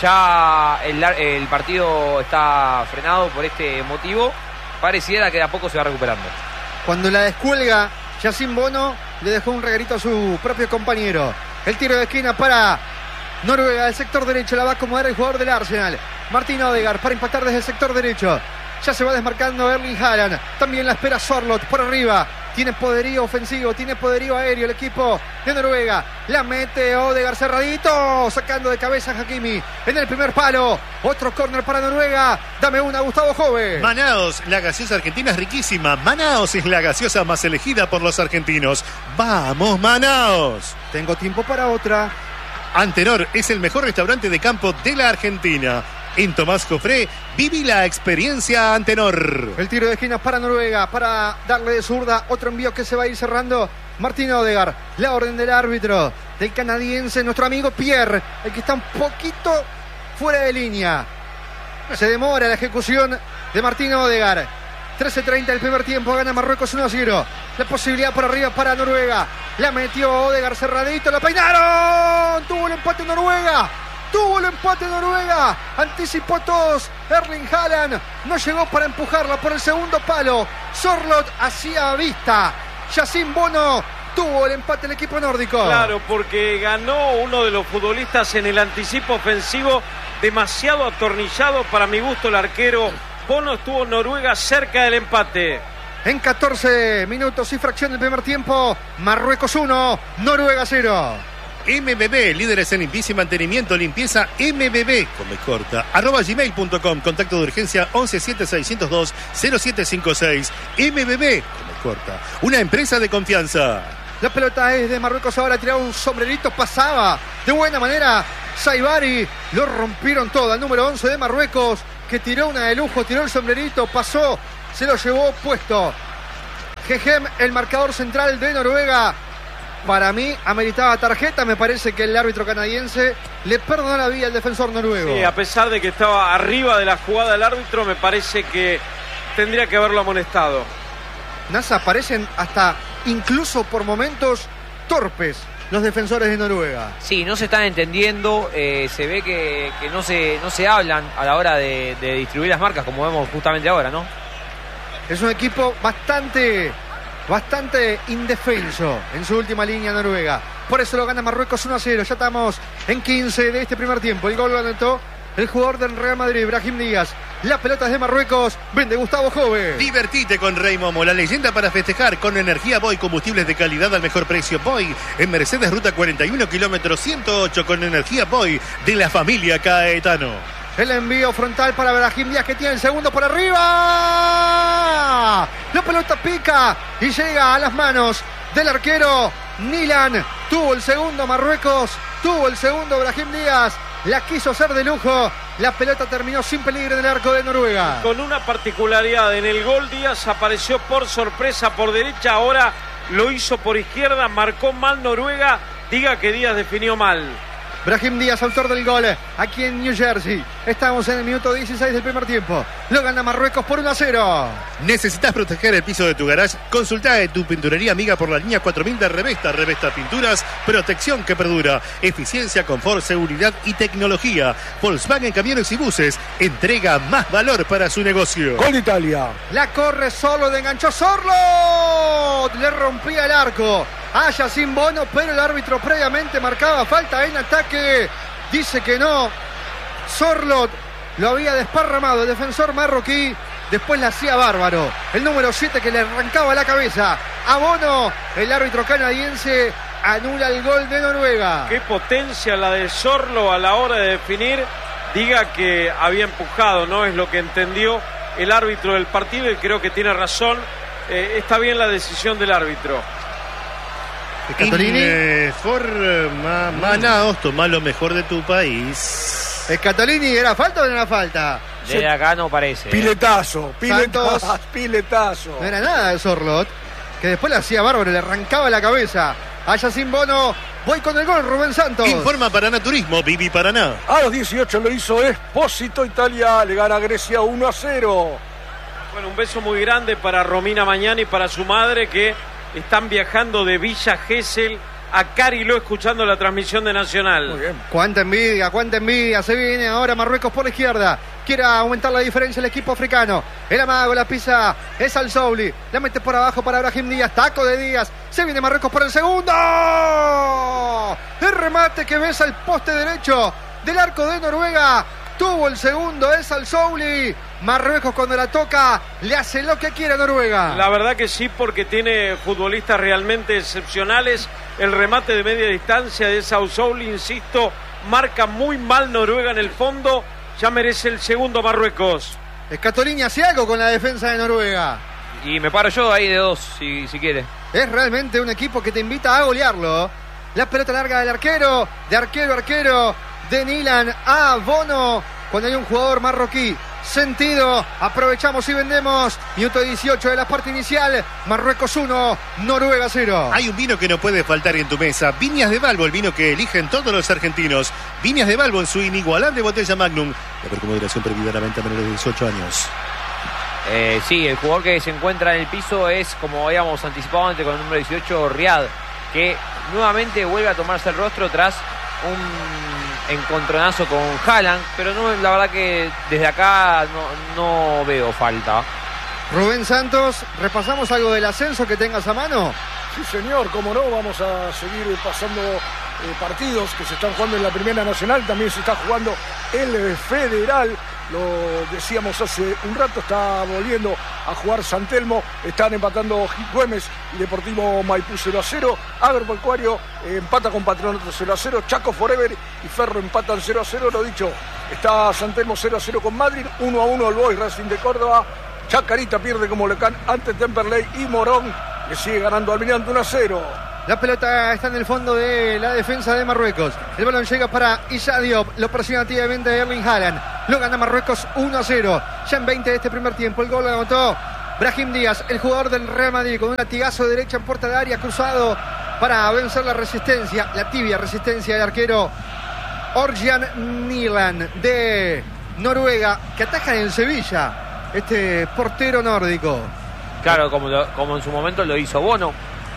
Ya el partido está frenado por este motivo. Pareciera que de a poco se va recuperando. Cuando la descuelga, Yacine Bono le dejó un regalito a su propio compañero. El tiro de esquina para Noruega, del sector derecho, la va a acomodar el jugador del Arsenal, Martín Odegaard, para impactar desde el sector derecho. Ya se va desmarcando Erling Haaland. También la espera Sorloth por arriba. Tiene poderío ofensivo, tiene poderío aéreo el equipo de Noruega. La mete Odegaard cerradito, sacando de cabeza a Hakimi en el primer palo. Otro córner para Noruega. Dame una, Gustavo Jove. Manaos, la gaseosa argentina es riquísima. Manaos es la gaseosa más elegida por los argentinos. ¡Vamos, Manaos! Tengo tiempo para otra. Antenor es el mejor restaurante de campo de la Argentina. En Tomás Jofré, viví la experiencia Antenor. El tiro de esquina para Noruega, para darle de zurda. Otro envío que se va a ir cerrando. Martín Odegaard, la orden del árbitro, del canadiense, nuestro amigo Pierre, el que está un poquito fuera de línea. Se demora la ejecución de Martín Odegaard. 13:30 el primer tiempo, gana Marruecos 1-0. La posibilidad por arriba para Noruega. La metió Odegaard cerradito, la peinaron. Tuvo el empate Noruega. Tuvo el empate Noruega. Anticipó todos. Erling Haaland no llegó para empujarla por el segundo palo. Sorloth hacía vista. Yacine Bono tuvo el empate el equipo nórdico. Claro, porque ganó uno de los futbolistas en el anticipo ofensivo. Demasiado atornillado para mi gusto el arquero. Bono, estuvo Noruega cerca del empate. en 14 minutos y fracción del primer tiempo. Marruecos 1, Noruega 0. MBB, líderes en limpieza y mantenimiento, limpieza MBB, con B corta, @gmail.com, contacto de urgencia 117602-0756, MBB, con B corta, una empresa de confianza. La pelota es de Marruecos, ahora tiraba un sombrerito, pasaba de buena manera Saibari, lo rompieron todo, el número 11 de Marruecos, que tiró una de lujo, tiró el sombrerito, pasó, se lo llevó puesto. Gejem, el marcador central de Noruega. Para mí, ameritaba tarjeta. Me parece que el árbitro canadiense le perdonó la vida al defensor noruego. Sí, a pesar de que estaba arriba de la jugada el árbitro, me parece que tendría que haberlo amonestado. NASA, parecen hasta incluso por momentos torpes los defensores de Noruega. Sí, no se están entendiendo. Se ve que no se hablan a la hora de distribuir las marcas, como vemos justamente ahora, ¿no? Es un equipo bastante indefenso en su última línea Noruega. Por eso lo gana Marruecos 1-0. Ya estamos en 15 de este primer tiempo. El gol lo anotó el jugador del Real Madrid, Brahim Díaz. La pelota es de Marruecos. Vende Gustavo Jove. Divertite con Rey Momo, la leyenda para festejar. Con energía Boy, combustibles de calidad al mejor precio. Boy, en Mercedes, ruta 41, kilómetro 108, con energía Boy de la familia Caetano. El envío frontal para Brahim Díaz, que tiene el segundo por arriba. La pelota pica y llega a las manos del arquero Nilan. Tuvo el segundo Marruecos, tuvo el segundo Brahim Díaz. La quiso hacer de lujo. La pelota terminó sin peligro en el arco de Noruega. Con una particularidad, en el gol Díaz apareció por sorpresa por derecha, ahora lo hizo por izquierda, marcó mal Noruega. Diga que Díaz definió mal. Brahim Díaz, autor del gol, aquí en New Jersey. Estamos en el minuto 16 del primer tiempo. Lo gana Marruecos por 1-0. ¿Necesitas proteger el piso de tu garage? Consulta de tu pinturería amiga por la línea 4000 de Revesta. Revesta Pinturas, protección que perdura, eficiencia, confort, seguridad y tecnología. Volkswagen Camiones y Buses entrega más valor para su negocio. Gol de Italia. La corre solo, de enganchó Sorlo. Le rompía el arco a Yacine Bono, pero el árbitro previamente marcaba falta en ataque. Dice que no. Sorlot lo había desparramado el defensor marroquí. Después la hacía bárbaro. El número 7 que le arrancaba la cabeza a Bono. El árbitro canadiense anula el gol de Noruega. Qué potencia la de Sorlo a la hora de definir. Diga que había empujado, ¿no? Es lo que entendió el árbitro del partido y creo que tiene razón. Está bien la decisión del árbitro. Scatolini. Manaos, toma lo mejor de tu país. Scatolini, ¿era falta o no era falta? Desde acá no parece. Piletazo. Santos. Piletazo. No era nada de Sorlot, que después le hacía bárbaro, le arrancaba la cabeza a Yacine Bono. Voy con el gol, Rubén Santos. Informa Paraná Turismo, Vivi Paraná. A los 18 lo hizo Espósito. Italia le gana a Grecia 1-0. Bueno, un beso muy grande para Romina Mañani y para su madre, que están viajando de Villa Gesell a Cariló escuchando la transmisión de Nacional. Muy bien. Cuánta envidia. Se viene ahora Marruecos por la izquierda. Quiere aumentar la diferencia el equipo africano. El amago, la pisa es Al Souli. La mete por abajo para Brahim Díaz. Taco de Díaz. Se viene Marruecos por el segundo. El remate que besa el poste derecho del arco de Noruega. Tuvo el segundo, es Al Souli. Marruecos cuando la toca le hace lo que quiere a Noruega. La verdad que sí, porque tiene futbolistas realmente excepcionales. El remate de media distancia de Al Souli, insisto, marca muy mal Noruega en el fondo. Ya merece el segundo Marruecos. Scatolini hace algo con la defensa de Noruega. Y me paro yo ahí de dos, si quiere. Es realmente un equipo que te invita a golearlo. La pelota larga del arquero, de arquero de Nilan a Bono. Cuando hay un jugador marroquí sentido, aprovechamos y vendemos. Minuto 18 de la parte inicial. Marruecos 1, Noruega 0. Hay un vino que no puede faltar en tu mesa. Viñas de Balbo, el vino que eligen todos los argentinos. Viñas de Balbo en su inigualable botella Magnum. De haber como moderación prohibida la venta a menores de 18 años. Sí, el jugador que se encuentra en el piso es, como habíamos anticipado antes, con el número 18, Riad, que nuevamente vuelve a tomarse el rostro tras un encontronazo con Haaland, pero no, la verdad que desde acá no veo falta. Rubén Santos, ¿repasamos algo del ascenso que tengas a mano? Sí, señor, cómo no, vamos a seguir pasando partidos que se están jugando en la Primera Nacional, también se está jugando el Federal. lo decíamos hace un rato, está volviendo a jugar San Telmo, están empatando Güemes y Deportivo Maipú 0-0, Agropecuario empata con Patronato 0-0, Chaco Forever y Ferro empatan 0-0, lo dicho, está San Telmo 0-0 con Madrid, 1-1 el Boys Racing de Córdoba, Chacarita pierde como local ante Temperley y Morón le sigue ganando al Almirante 1-0. La pelota está en el fondo de la defensa de Marruecos. El balón llega para Issa Diop. Lo presiona activamente Erling Haaland. Lo gana Marruecos 1-0. Ya en 20 de este primer tiempo. El gol lo anotó Brahim Díaz, el jugador del Real Madrid, con un latigazo de derecha en puerta de área, cruzado para vencer la resistencia, la tibia resistencia del arquero Orjan Nilan de Noruega, que ataja en el Sevilla, este portero nórdico. Claro, como en su momento lo hizo Bono.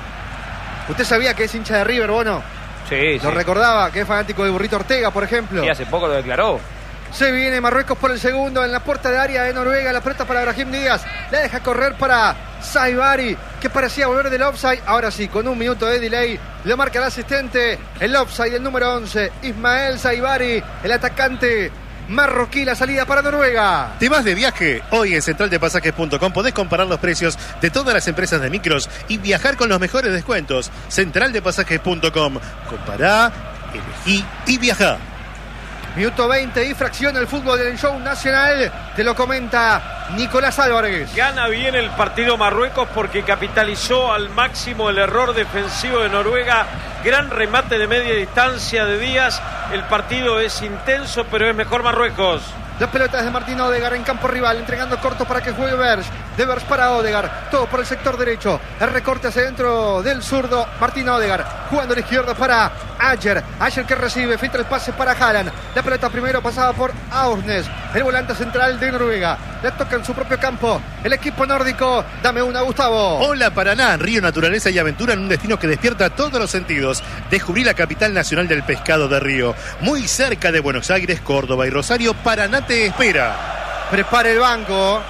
¿Usted sabía que es hincha de River, Bono? Sí, Lo recordaba, que es fanático de Burrito Ortega, por ejemplo. Y hace poco lo declaró. Se viene Marruecos por el segundo en la puerta de área de Noruega. La pelota para Brahim Díaz. La deja correr para Saibari, que parecía volver del offside. Ahora sí, con un minuto de delay, lo marca el asistente. El offside del número 11, Ismael Saibari, el atacante marroquí. La salida para Noruega. ¿Te vas de viaje? Hoy en centraldepasajes.com podés comparar los precios de todas las empresas de micros y viajar con los mejores descuentos. Centraldepasajes.com. Compará, elegí y viajá. Minuto 20 y fracción el fútbol del show nacional. Te lo comenta Nicolás Álvarez. Gana bien el partido Marruecos porque capitalizó al máximo el error defensivo de Noruega. Gran remate de media distancia de Díaz. El partido es intenso, pero es mejor Marruecos. Las pelotas de Martín Odegaard en campo rival, entregando corto para que juegue Berge. De Berge para Odegaard, todo por el sector derecho. El recorte hacia dentro del zurdo Martín Odegaard, jugando a la izquierda para Ayer. Ayer que recibe, filtra el pase para Haaland. La pelota primero pasada por Aursnes, el volante central de Noruega. La toca en su propio campo el equipo nórdico. Dame una, Gustavo. Hola Paraná, río, naturaleza y aventura en un destino que despierta todos los sentidos. Descubrí la capital nacional del pescado de Río. Muy cerca de Buenos Aires, Córdoba y Rosario, Paraná te espera. Prepare el banco,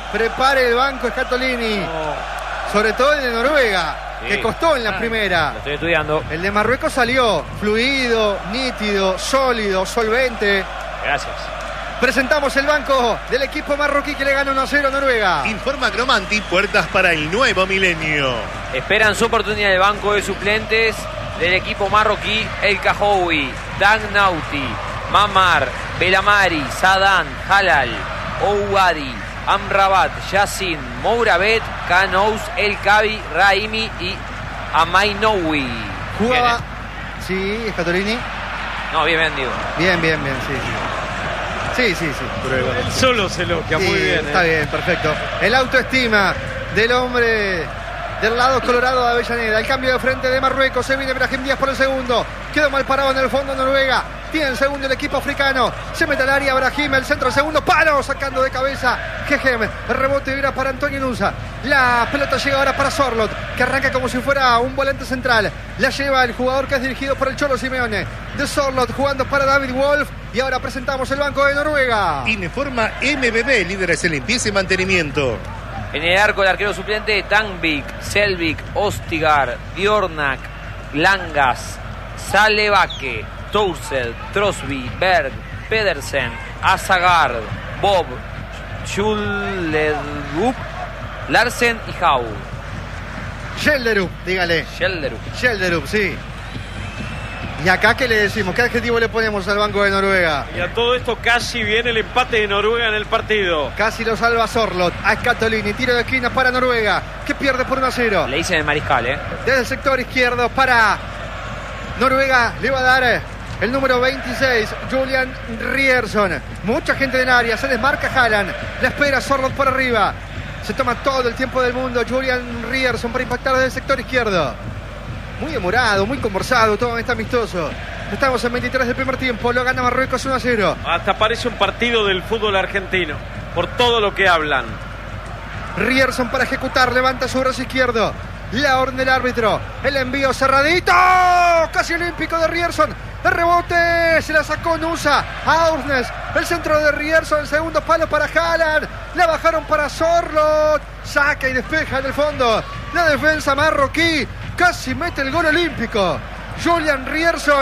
Scatolini. Sobre todo el de Noruega, sí, que costó en la primera. Lo estoy estudiando. El de Marruecos salió fluido, nítido, sólido, solvente. Gracias. Presentamos el banco del equipo marroquí que le gana 1-0 a Noruega. Informa Cromanti, puertas para el nuevo milenio. Esperan su oportunidad de banco de suplentes del equipo marroquí El Kahoui, Dan Nauti, Mamar, Belamari, Sadan, Halal, Ouadi, Amrabat, Yassin, Mourabet, Kanous, El Kabi, Raimi y Amainoui. Jugaba. Sí, Scatolini. No, bien, digo. Bien, sí. Sí. Él solo se elogia, sí, muy bien. Está bien, perfecto. El autoestima del hombre del lado colorado de Avellaneda. El cambio de frente de Marruecos. Se viene Brahim Díaz por el segundo. Quedó mal parado en el fondo Noruega. Tiene el segundo el equipo africano. Se mete al área Brahim. El centro, el segundo palo. Sacando de cabeza Gejem. El rebote era para Antonio Nusa. La pelota llega ahora para Sorloth, que arranca como si fuera un volante central. La lleva el jugador que es dirigido por el Cholo Simeone. De Sorloth jugando para David Wolf. Y ahora presentamos el banco de Noruega. Informa MBB, líderes en limpieza y mantenimiento. En el arco, el arquero suplente Tangvik, Selvik, Ostigar, Diornak, Langas, Salebake, Tousel, Trosby, Berg, Pedersen, Azagard, Bob, Schullerup, Larsen y Hau. Schelderup, dígale. Schelderup, sí. ¿Y acá qué le decimos? ¿Qué adjetivo le ponemos al banco de Noruega? Y a todo esto casi viene el empate de Noruega en el partido. Casi lo salva Sorloth. A Scatolini, tiro de esquina para Noruega, que pierde por 1-0. Le dicen el mariscal, Desde el sector izquierdo para Noruega le va a dar el número 26, Julian Rierson. Mucha gente en área, se desmarca Haaland. La espera Sorloth por arriba. Se toma todo el tiempo del mundo Julian Rierson para impactar desde el sector izquierdo. Muy demorado, muy conversado, todo está amistoso. Estamos en 23 del primer tiempo, lo gana Marruecos 1-0. Hasta parece un partido del fútbol argentino, por todo lo que hablan. Rierson para ejecutar, levanta su brazo izquierdo. La orden del árbitro, el envío cerradito, casi olímpico de Rierson. El rebote, se la sacó Nusa a Aursnes. El centro de Rierson, el segundo palo para Haaland. La bajaron para Sorloth. Saca y despeja en el fondo. La defensa marroquí casi mete el gol olímpico. Julian Rierson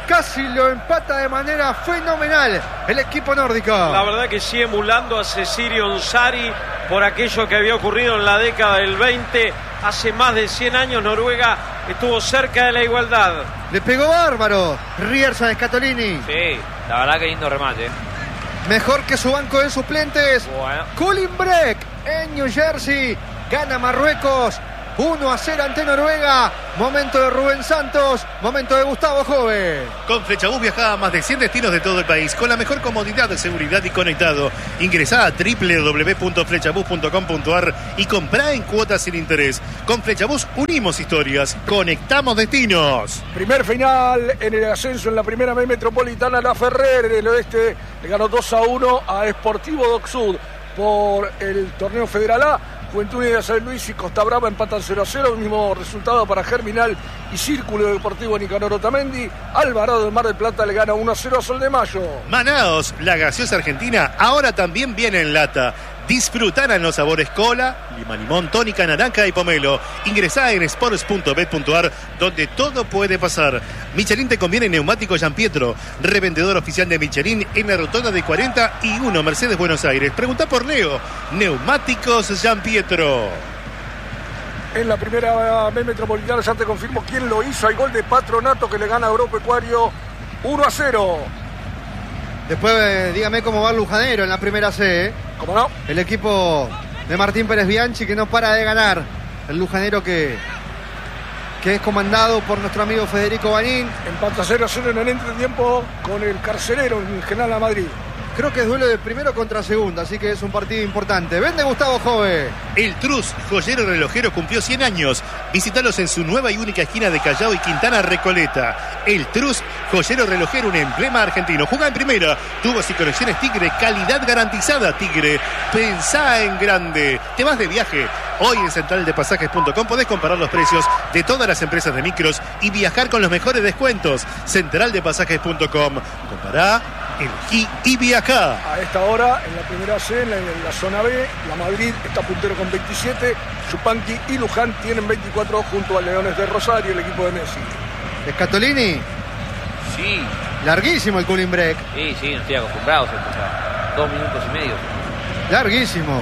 casi lo empata de manera fenomenal el equipo nórdico. La verdad que sigue emulando a Cecilio Onsari por aquello que había ocurrido en la década del 20. Hace más de 100 años Noruega estuvo cerca de la igualdad. Le pegó bárbaro Rierson Scatolini. Sí, la verdad que lindo remate. Mejor que su banco de suplentes. Bueno. Cullen Breck en New Jersey. Gana Marruecos 1-0 ante Noruega. Momento de Rubén Santos. Momento de Gustavo Jove. Con Flechabús viajaba a más de 100 destinos de todo el país con la mejor comodidad de seguridad y conectado. Ingresá a www.flechabús.com.ar y comprá en cuotas sin interés. Con Flechabús unimos historias, conectamos destinos. Primer final en el ascenso en la primera B metropolitana. La Ferrer del Oeste le ganó 2-1 a Sportivo Doc Sud por el torneo Federal A. Juventud Unida de San Luis y Costa Brava empatan 0-0, el mismo resultado para Germinal y Círculo Deportivo Nicanor Otamendi. Alvarado del Mar del Plata le gana 1-0 a Sol de Mayo. Manaos, la gaseosa argentina, ahora también viene en lata. Disfrutarán los sabores cola, limón, tónica, naranja y pomelo. Ingresá en sports.bet.ar, donde todo puede pasar. Michelin te conviene neumático Gianpietro, revendedor oficial de Michelin en la rotonda de 41 Mercedes Buenos Aires. Preguntá por Leo, Neumáticos Gianpietro. En la primera B metropolitana ya te confirmo quién lo hizo. Hay gol de Patronato que le gana a Agropecuario 1-0. Después dígame cómo va el Lujanero en la primera C. ¿Cómo no? El equipo de Martín Pérez Bianchi que no para de ganar. El Lujanero que es comandado por nuestro amigo Federico Banín. Empata 0-0 en el entretiempo con el Carcelero en General La Madrid. Creo que es duelo de primero contra segundo, así que es un partido importante. Vende Gustavo Jove. El Trus, joyero relojero, cumplió 100 años. Visítalos en su nueva y única esquina de Callao y Quintana Recoleta. El Trus, joyero relojero, un emblema argentino. Juega en primera. Tubos y conexiones Tigre, calidad garantizada Tigre. Pensá en grande. Te vas de viaje. Hoy en centraldepasajes.com podés comparar los precios de todas las empresas de micros y viajar con los mejores descuentos. Centraldepasajes.com. Compará, elegí y viajá. A esta hora, en la primera C, en la zona B, la Madrid está puntero con 27, Chupanqui y Luján tienen 24 junto a Leones de Rosario, el equipo de Messi. Scatolini. Sí. Larguísimo el Cullen Breck. Sí, no estoy acostumbrado a escuchar. 2 minutos y medio. Larguísimo.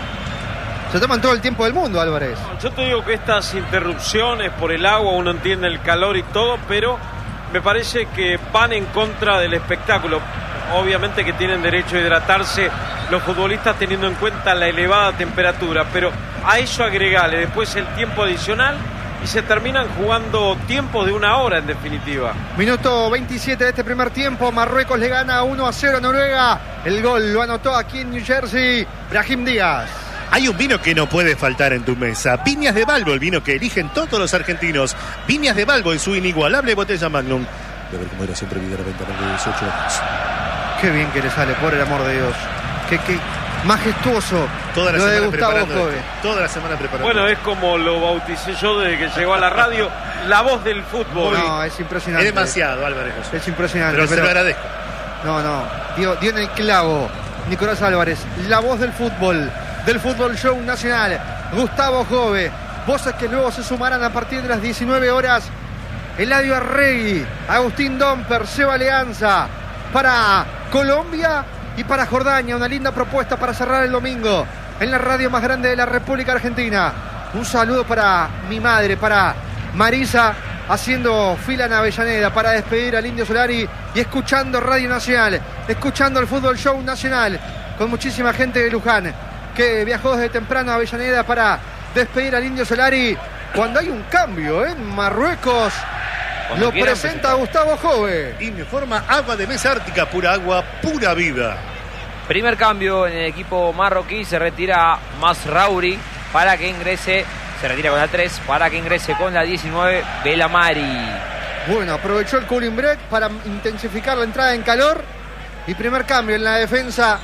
Se toman todo el tiempo del mundo, Álvarez. Yo te digo que estas interrupciones por el agua, uno entiende el calor y todo, pero me parece que van en contra del espectáculo. Obviamente que tienen derecho a hidratarse los futbolistas teniendo en cuenta la elevada temperatura, pero a eso agregale después el tiempo adicional y se terminan jugando tiempos de 1 hora en definitiva. Minuto 27 de este primer tiempo, Marruecos le gana 1-0 a Noruega. El gol lo anotó aquí en New Jersey Brahim Díaz. Hay un vino que no puede faltar en tu mesa. Viñas de Balbo, el vino que eligen todos los argentinos. Viñas de Balbo en su inigualable botella Magnum. Beber como era siempre, vida de venta de 18 años. Qué bien que le sale, por el amor de Dios. Qué majestuoso. Toda la lo de semana Gustavo preparando. Jove. Toda la semana preparando. Bueno, es como lo bauticé yo desde que llegó a la radio, la voz del fútbol. No, es impresionante. Es demasiado, Álvarez. Es impresionante. Pero se lo agradezco. No. Dio en el clavo. Nicolás Álvarez, la voz del fútbol show nacional. Gustavo Jove. Voces que luego se sumarán a partir de las 19 horas. Eladio Arregui, Agustín Domper, Seba Leanza. Para Colombia y para Jordania. Una linda propuesta para cerrar el domingo en la radio más grande de la República Argentina. Un saludo para mi madre, para Marisa, haciendo fila en Avellaneda para despedir al Indio Solari y escuchando Radio Nacional, escuchando el Fútbol Show Nacional, con muchísima gente de Luján que viajó desde temprano a Avellaneda para despedir al Indio Solari. Cuando hay un cambio en Marruecos, Cuando lo quieran presenta Gustavo Jove. Informa Agua de Mesa Ártica, pura agua, pura vida. Primer cambio en el equipo marroquí, se retira Masraoui para que ingrese, se retira con la 3 para que ingrese con la 19 Belamari. Bueno, aprovechó el cooling break para intensificar la entrada en calor. Y primer cambio en la defensa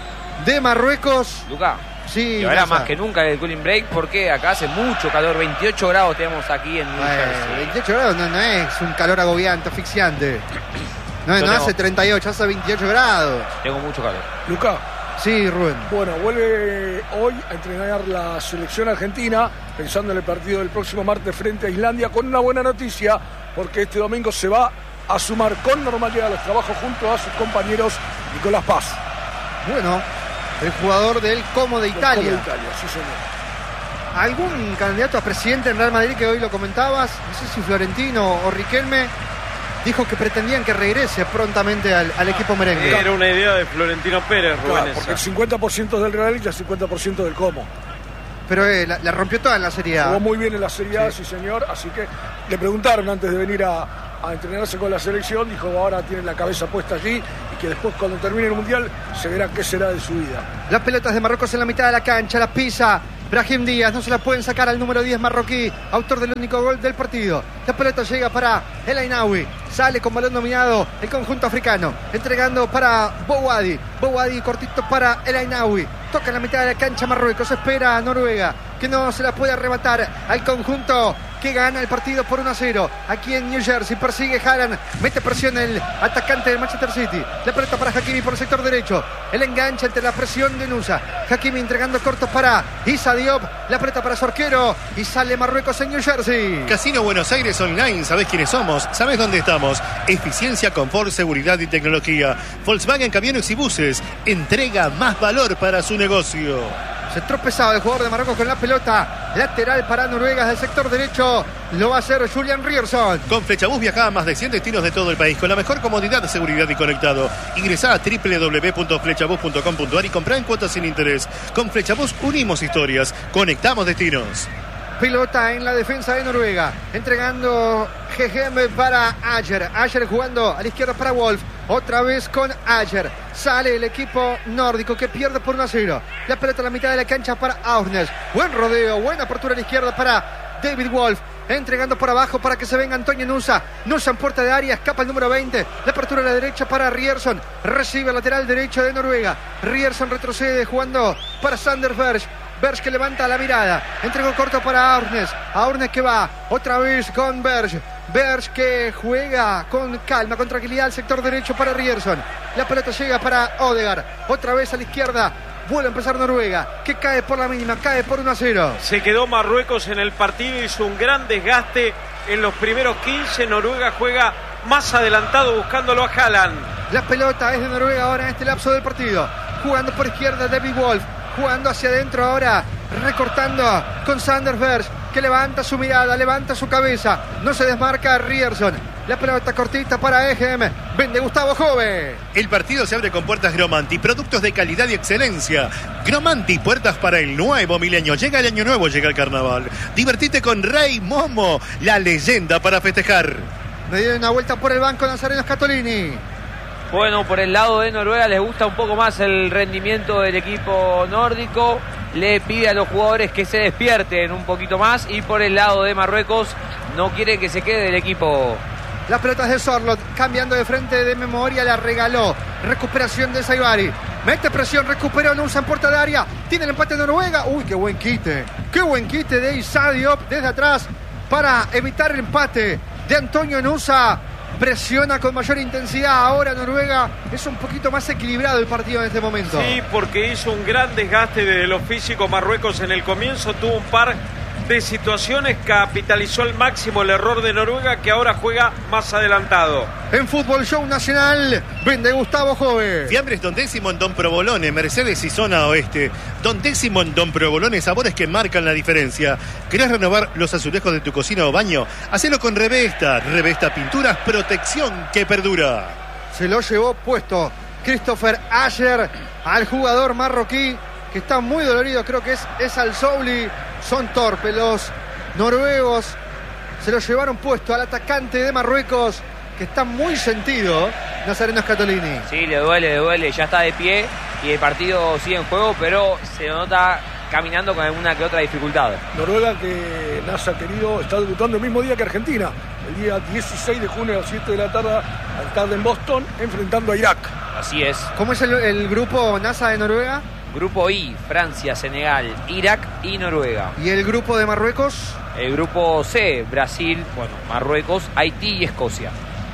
de Marruecos. Luca, Sí, y ahora Gaza. más que nunca el cooling break porque acá hace mucho calor, 28 grados tenemos aquí en New Jersey. 28 grados no es un calor agobiante, asfixiante. No Yo tengo- hace 38, hace 28 grados. Tengo mucho calor. Luca, Sí, Rubén. bueno, vuelve hoy a entrenar la selección argentina, pensando en el partido del próximo martes frente a Islandia, con una buena noticia, porque este domingo se va a sumar con normalidad a los trabajos junto a sus compañeros Nicolás Paz. Bueno, el jugador del Como de Italia. Como de Italia, sí señor. ¿Algún candidato a presidente en Real Madrid que hoy lo comentabas? No sé si Florentino o Riquelme dijo que pretendían que regrese prontamente al equipo merengue. Era una idea de Florentino Pérez, Rubén. Claro, porque el 50% del Real y el 50% del Como. Pero la rompió toda en la Serie A. Jugó muy bien en la Serie A, sí señor. Así que le preguntaron antes de venir a entrenarse con la selección. Dijo ahora tiene la cabeza puesta allí y que después cuando termine el Mundial se verá qué será de su vida. Las pelotas de Marruecos en la mitad de la cancha, las pisa Brahim Díaz, no se la pueden sacar al número 10 marroquí, autor del único gol del partido. La pelota llega para El Ainaoui, sale con balón dominado el conjunto africano, entregando para Bouhaddi, Bouhaddi cortito para El Ainaoui, toca en la mitad de la cancha Marruecos, espera a Noruega, que no se la puede arrebatar al conjunto que gana el partido por 1-0. Aquí en New Jersey persigue Haaland, mete presión el atacante del Manchester City. La pelota para Hakimi por el sector derecho. El enganche ante la presión de Nusa. Hakimi entregando cortos para Issa Diop. La pelota para su arquero y sale Marruecos en New Jersey. Casino Buenos Aires Online, ¿sabés quiénes somos? ¿Sabés dónde estamos? Eficiencia, confort, seguridad y tecnología. Volkswagen Camiones y Buses entrega más valor para su negocio. Se tropezaba el jugador de Marruecos con la pelota. Lateral para Noruega del sector derecho. Lo va a hacer Julian Ryerson. Con Flechabús viaja a más de 100 destinos de todo el país con la mejor comodidad, seguridad y conectado. Ingresá a www.flechabús.com.ar y comprá en cuotas sin interés. Con Flechabús unimos historias, conectamos destinos. Pelota en la defensa de Noruega, entregando Gegem para Ayer. Ayer jugando a la izquierda para Wolf. Otra vez con Ayer. Sale el equipo nórdico que pierde por 1-0. La pelota a la mitad de la cancha para Aurnes. Buen rodeo, buena apertura a la izquierda para David Wolf. Entregando por abajo para que se venga Antonio Nusa. Nusa en puerta de área, escapa el número 20. La apertura a la derecha para Ryerson. Recibe el lateral derecho de Noruega. Ryerson retrocede jugando para Sander Berg. Berg que levanta la mirada. Entregó corto para Aurnes. Aurnes que va otra vez con Berg. Berg que juega con calma, con tranquilidad al sector derecho para Ryerson. La pelota llega para Odegaard. Otra vez a la izquierda. Vuelve a empezar Noruega, que cae por la mínima, cae por 1-0. Se quedó Marruecos en el partido, hizo un gran desgaste en los primeros 15. Noruega juega más adelantado buscándolo a Haaland. La pelota es de Noruega ahora en este lapso del partido. Jugando por izquierda David Wolf. Jugando hacia adentro ahora, recortando con Sander Berg, que levanta su mirada, levanta su cabeza. No se desmarca Ryerson. La pelota cortita para Egem. Vende Gustavo Jove. El partido se abre con puertas Gromanti, productos de calidad y excelencia. Gromanti, puertas para el nuevo milenio. Llega el año nuevo, llega el carnaval. Divertite con Rey Momo, la leyenda para festejar. Me dio una vuelta por el banco Nazareno Scatolini. Bueno, por el lado de Noruega les gusta un poco más el rendimiento del equipo nórdico. Le pide a los jugadores que se despierten un poquito más. Y por el lado de Marruecos no quiere que se quede el equipo. Las pelotas de Sorloth, cambiando de frente de memoria, la regaló. Recuperación de Saibari. Mete presión, recuperó, no usa en puerta de área. Tiene el empate de Noruega. Uy, qué buen quite. Qué buen quite de Issa Diop desde atrás para evitar el empate de Antonio Nusa. Presiona con mayor intensidad. Ahora Noruega es un poquito más equilibrado el partido en este momento. Sí, porque hizo un gran desgaste de lo físico Marruecos en el comienzo. Tuvo un par de situaciones, capitalizó al máximo el error de Noruega, que ahora juega más adelantado. En Fútbol Show Nacional, vende Gustavo Jove. Fiambres Don Décimo en Don Provolone, Mercedes y Zona Oeste. Don Décimo en Don Provolone, sabores que marcan la diferencia. ¿Querés renovar los azulejos de tu cocina o baño? Hacelo con Revesta. Revesta Pinturas, protección que perdura. Se lo llevó puesto Christopher Ayer al jugador marroquí, que está muy dolorido, creo que es Al Souli. Son torpes los noruegos. Se lo llevaron puesto al atacante de Marruecos, que está muy sentido, Nazareno Scatolini. Sí, le duele, ya está de pie y el partido sigue en juego, pero se nota caminando con alguna que otra dificultad. Noruega, que Nasa querido, está debutando el mismo día que Argentina, el día 16 de junio a las 7 de la tarde en Boston, enfrentando a Irak. Así es. ¿Cómo es el grupo NASA de Noruega? Grupo I, Francia, Senegal, Irak y Noruega. ¿Y el grupo de Marruecos? El grupo C, Brasil, Marruecos, Haití y Escocia.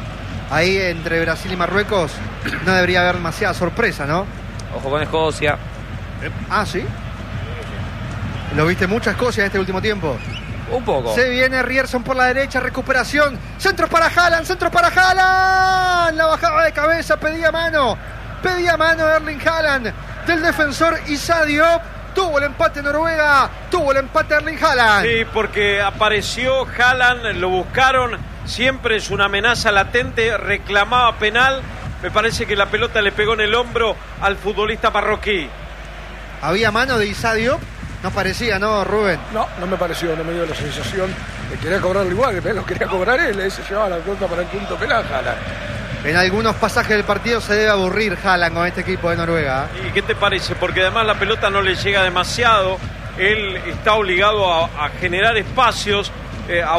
Ahí entre Brasil y Marruecos no debería haber demasiada sorpresa, ¿no? Ojo con Escocia. Ah, ¿sí? ¿Lo viste mucho a Escocia este último tiempo? Un poco. Se viene Rierson por la derecha, recuperación. Centro para Haaland, centro para Haaland. La bajada de cabeza, pedía mano Erling Haaland del defensor Issa Diop. Tuvo el empate Noruega, tuvo el empate Erling Haaland. Sí, porque apareció Haaland, lo buscaron, siempre es una amenaza latente, reclamaba penal. Me parece que la pelota le pegó en el hombro al futbolista marroquí. ¿Había mano de Issa Diop? No parecía, ¿no, Rubén? No me pareció, no me dio la sensación. Quería cobrarlo igual, lo quería cobrar él, se llevaba la pelota para el punto penal, Haaland. En algunos pasajes del partido se debe aburrir Haaland con este equipo de Noruega. ¿Y qué te parece? Porque además la pelota no le llega demasiado, él está obligado a generar espacios, a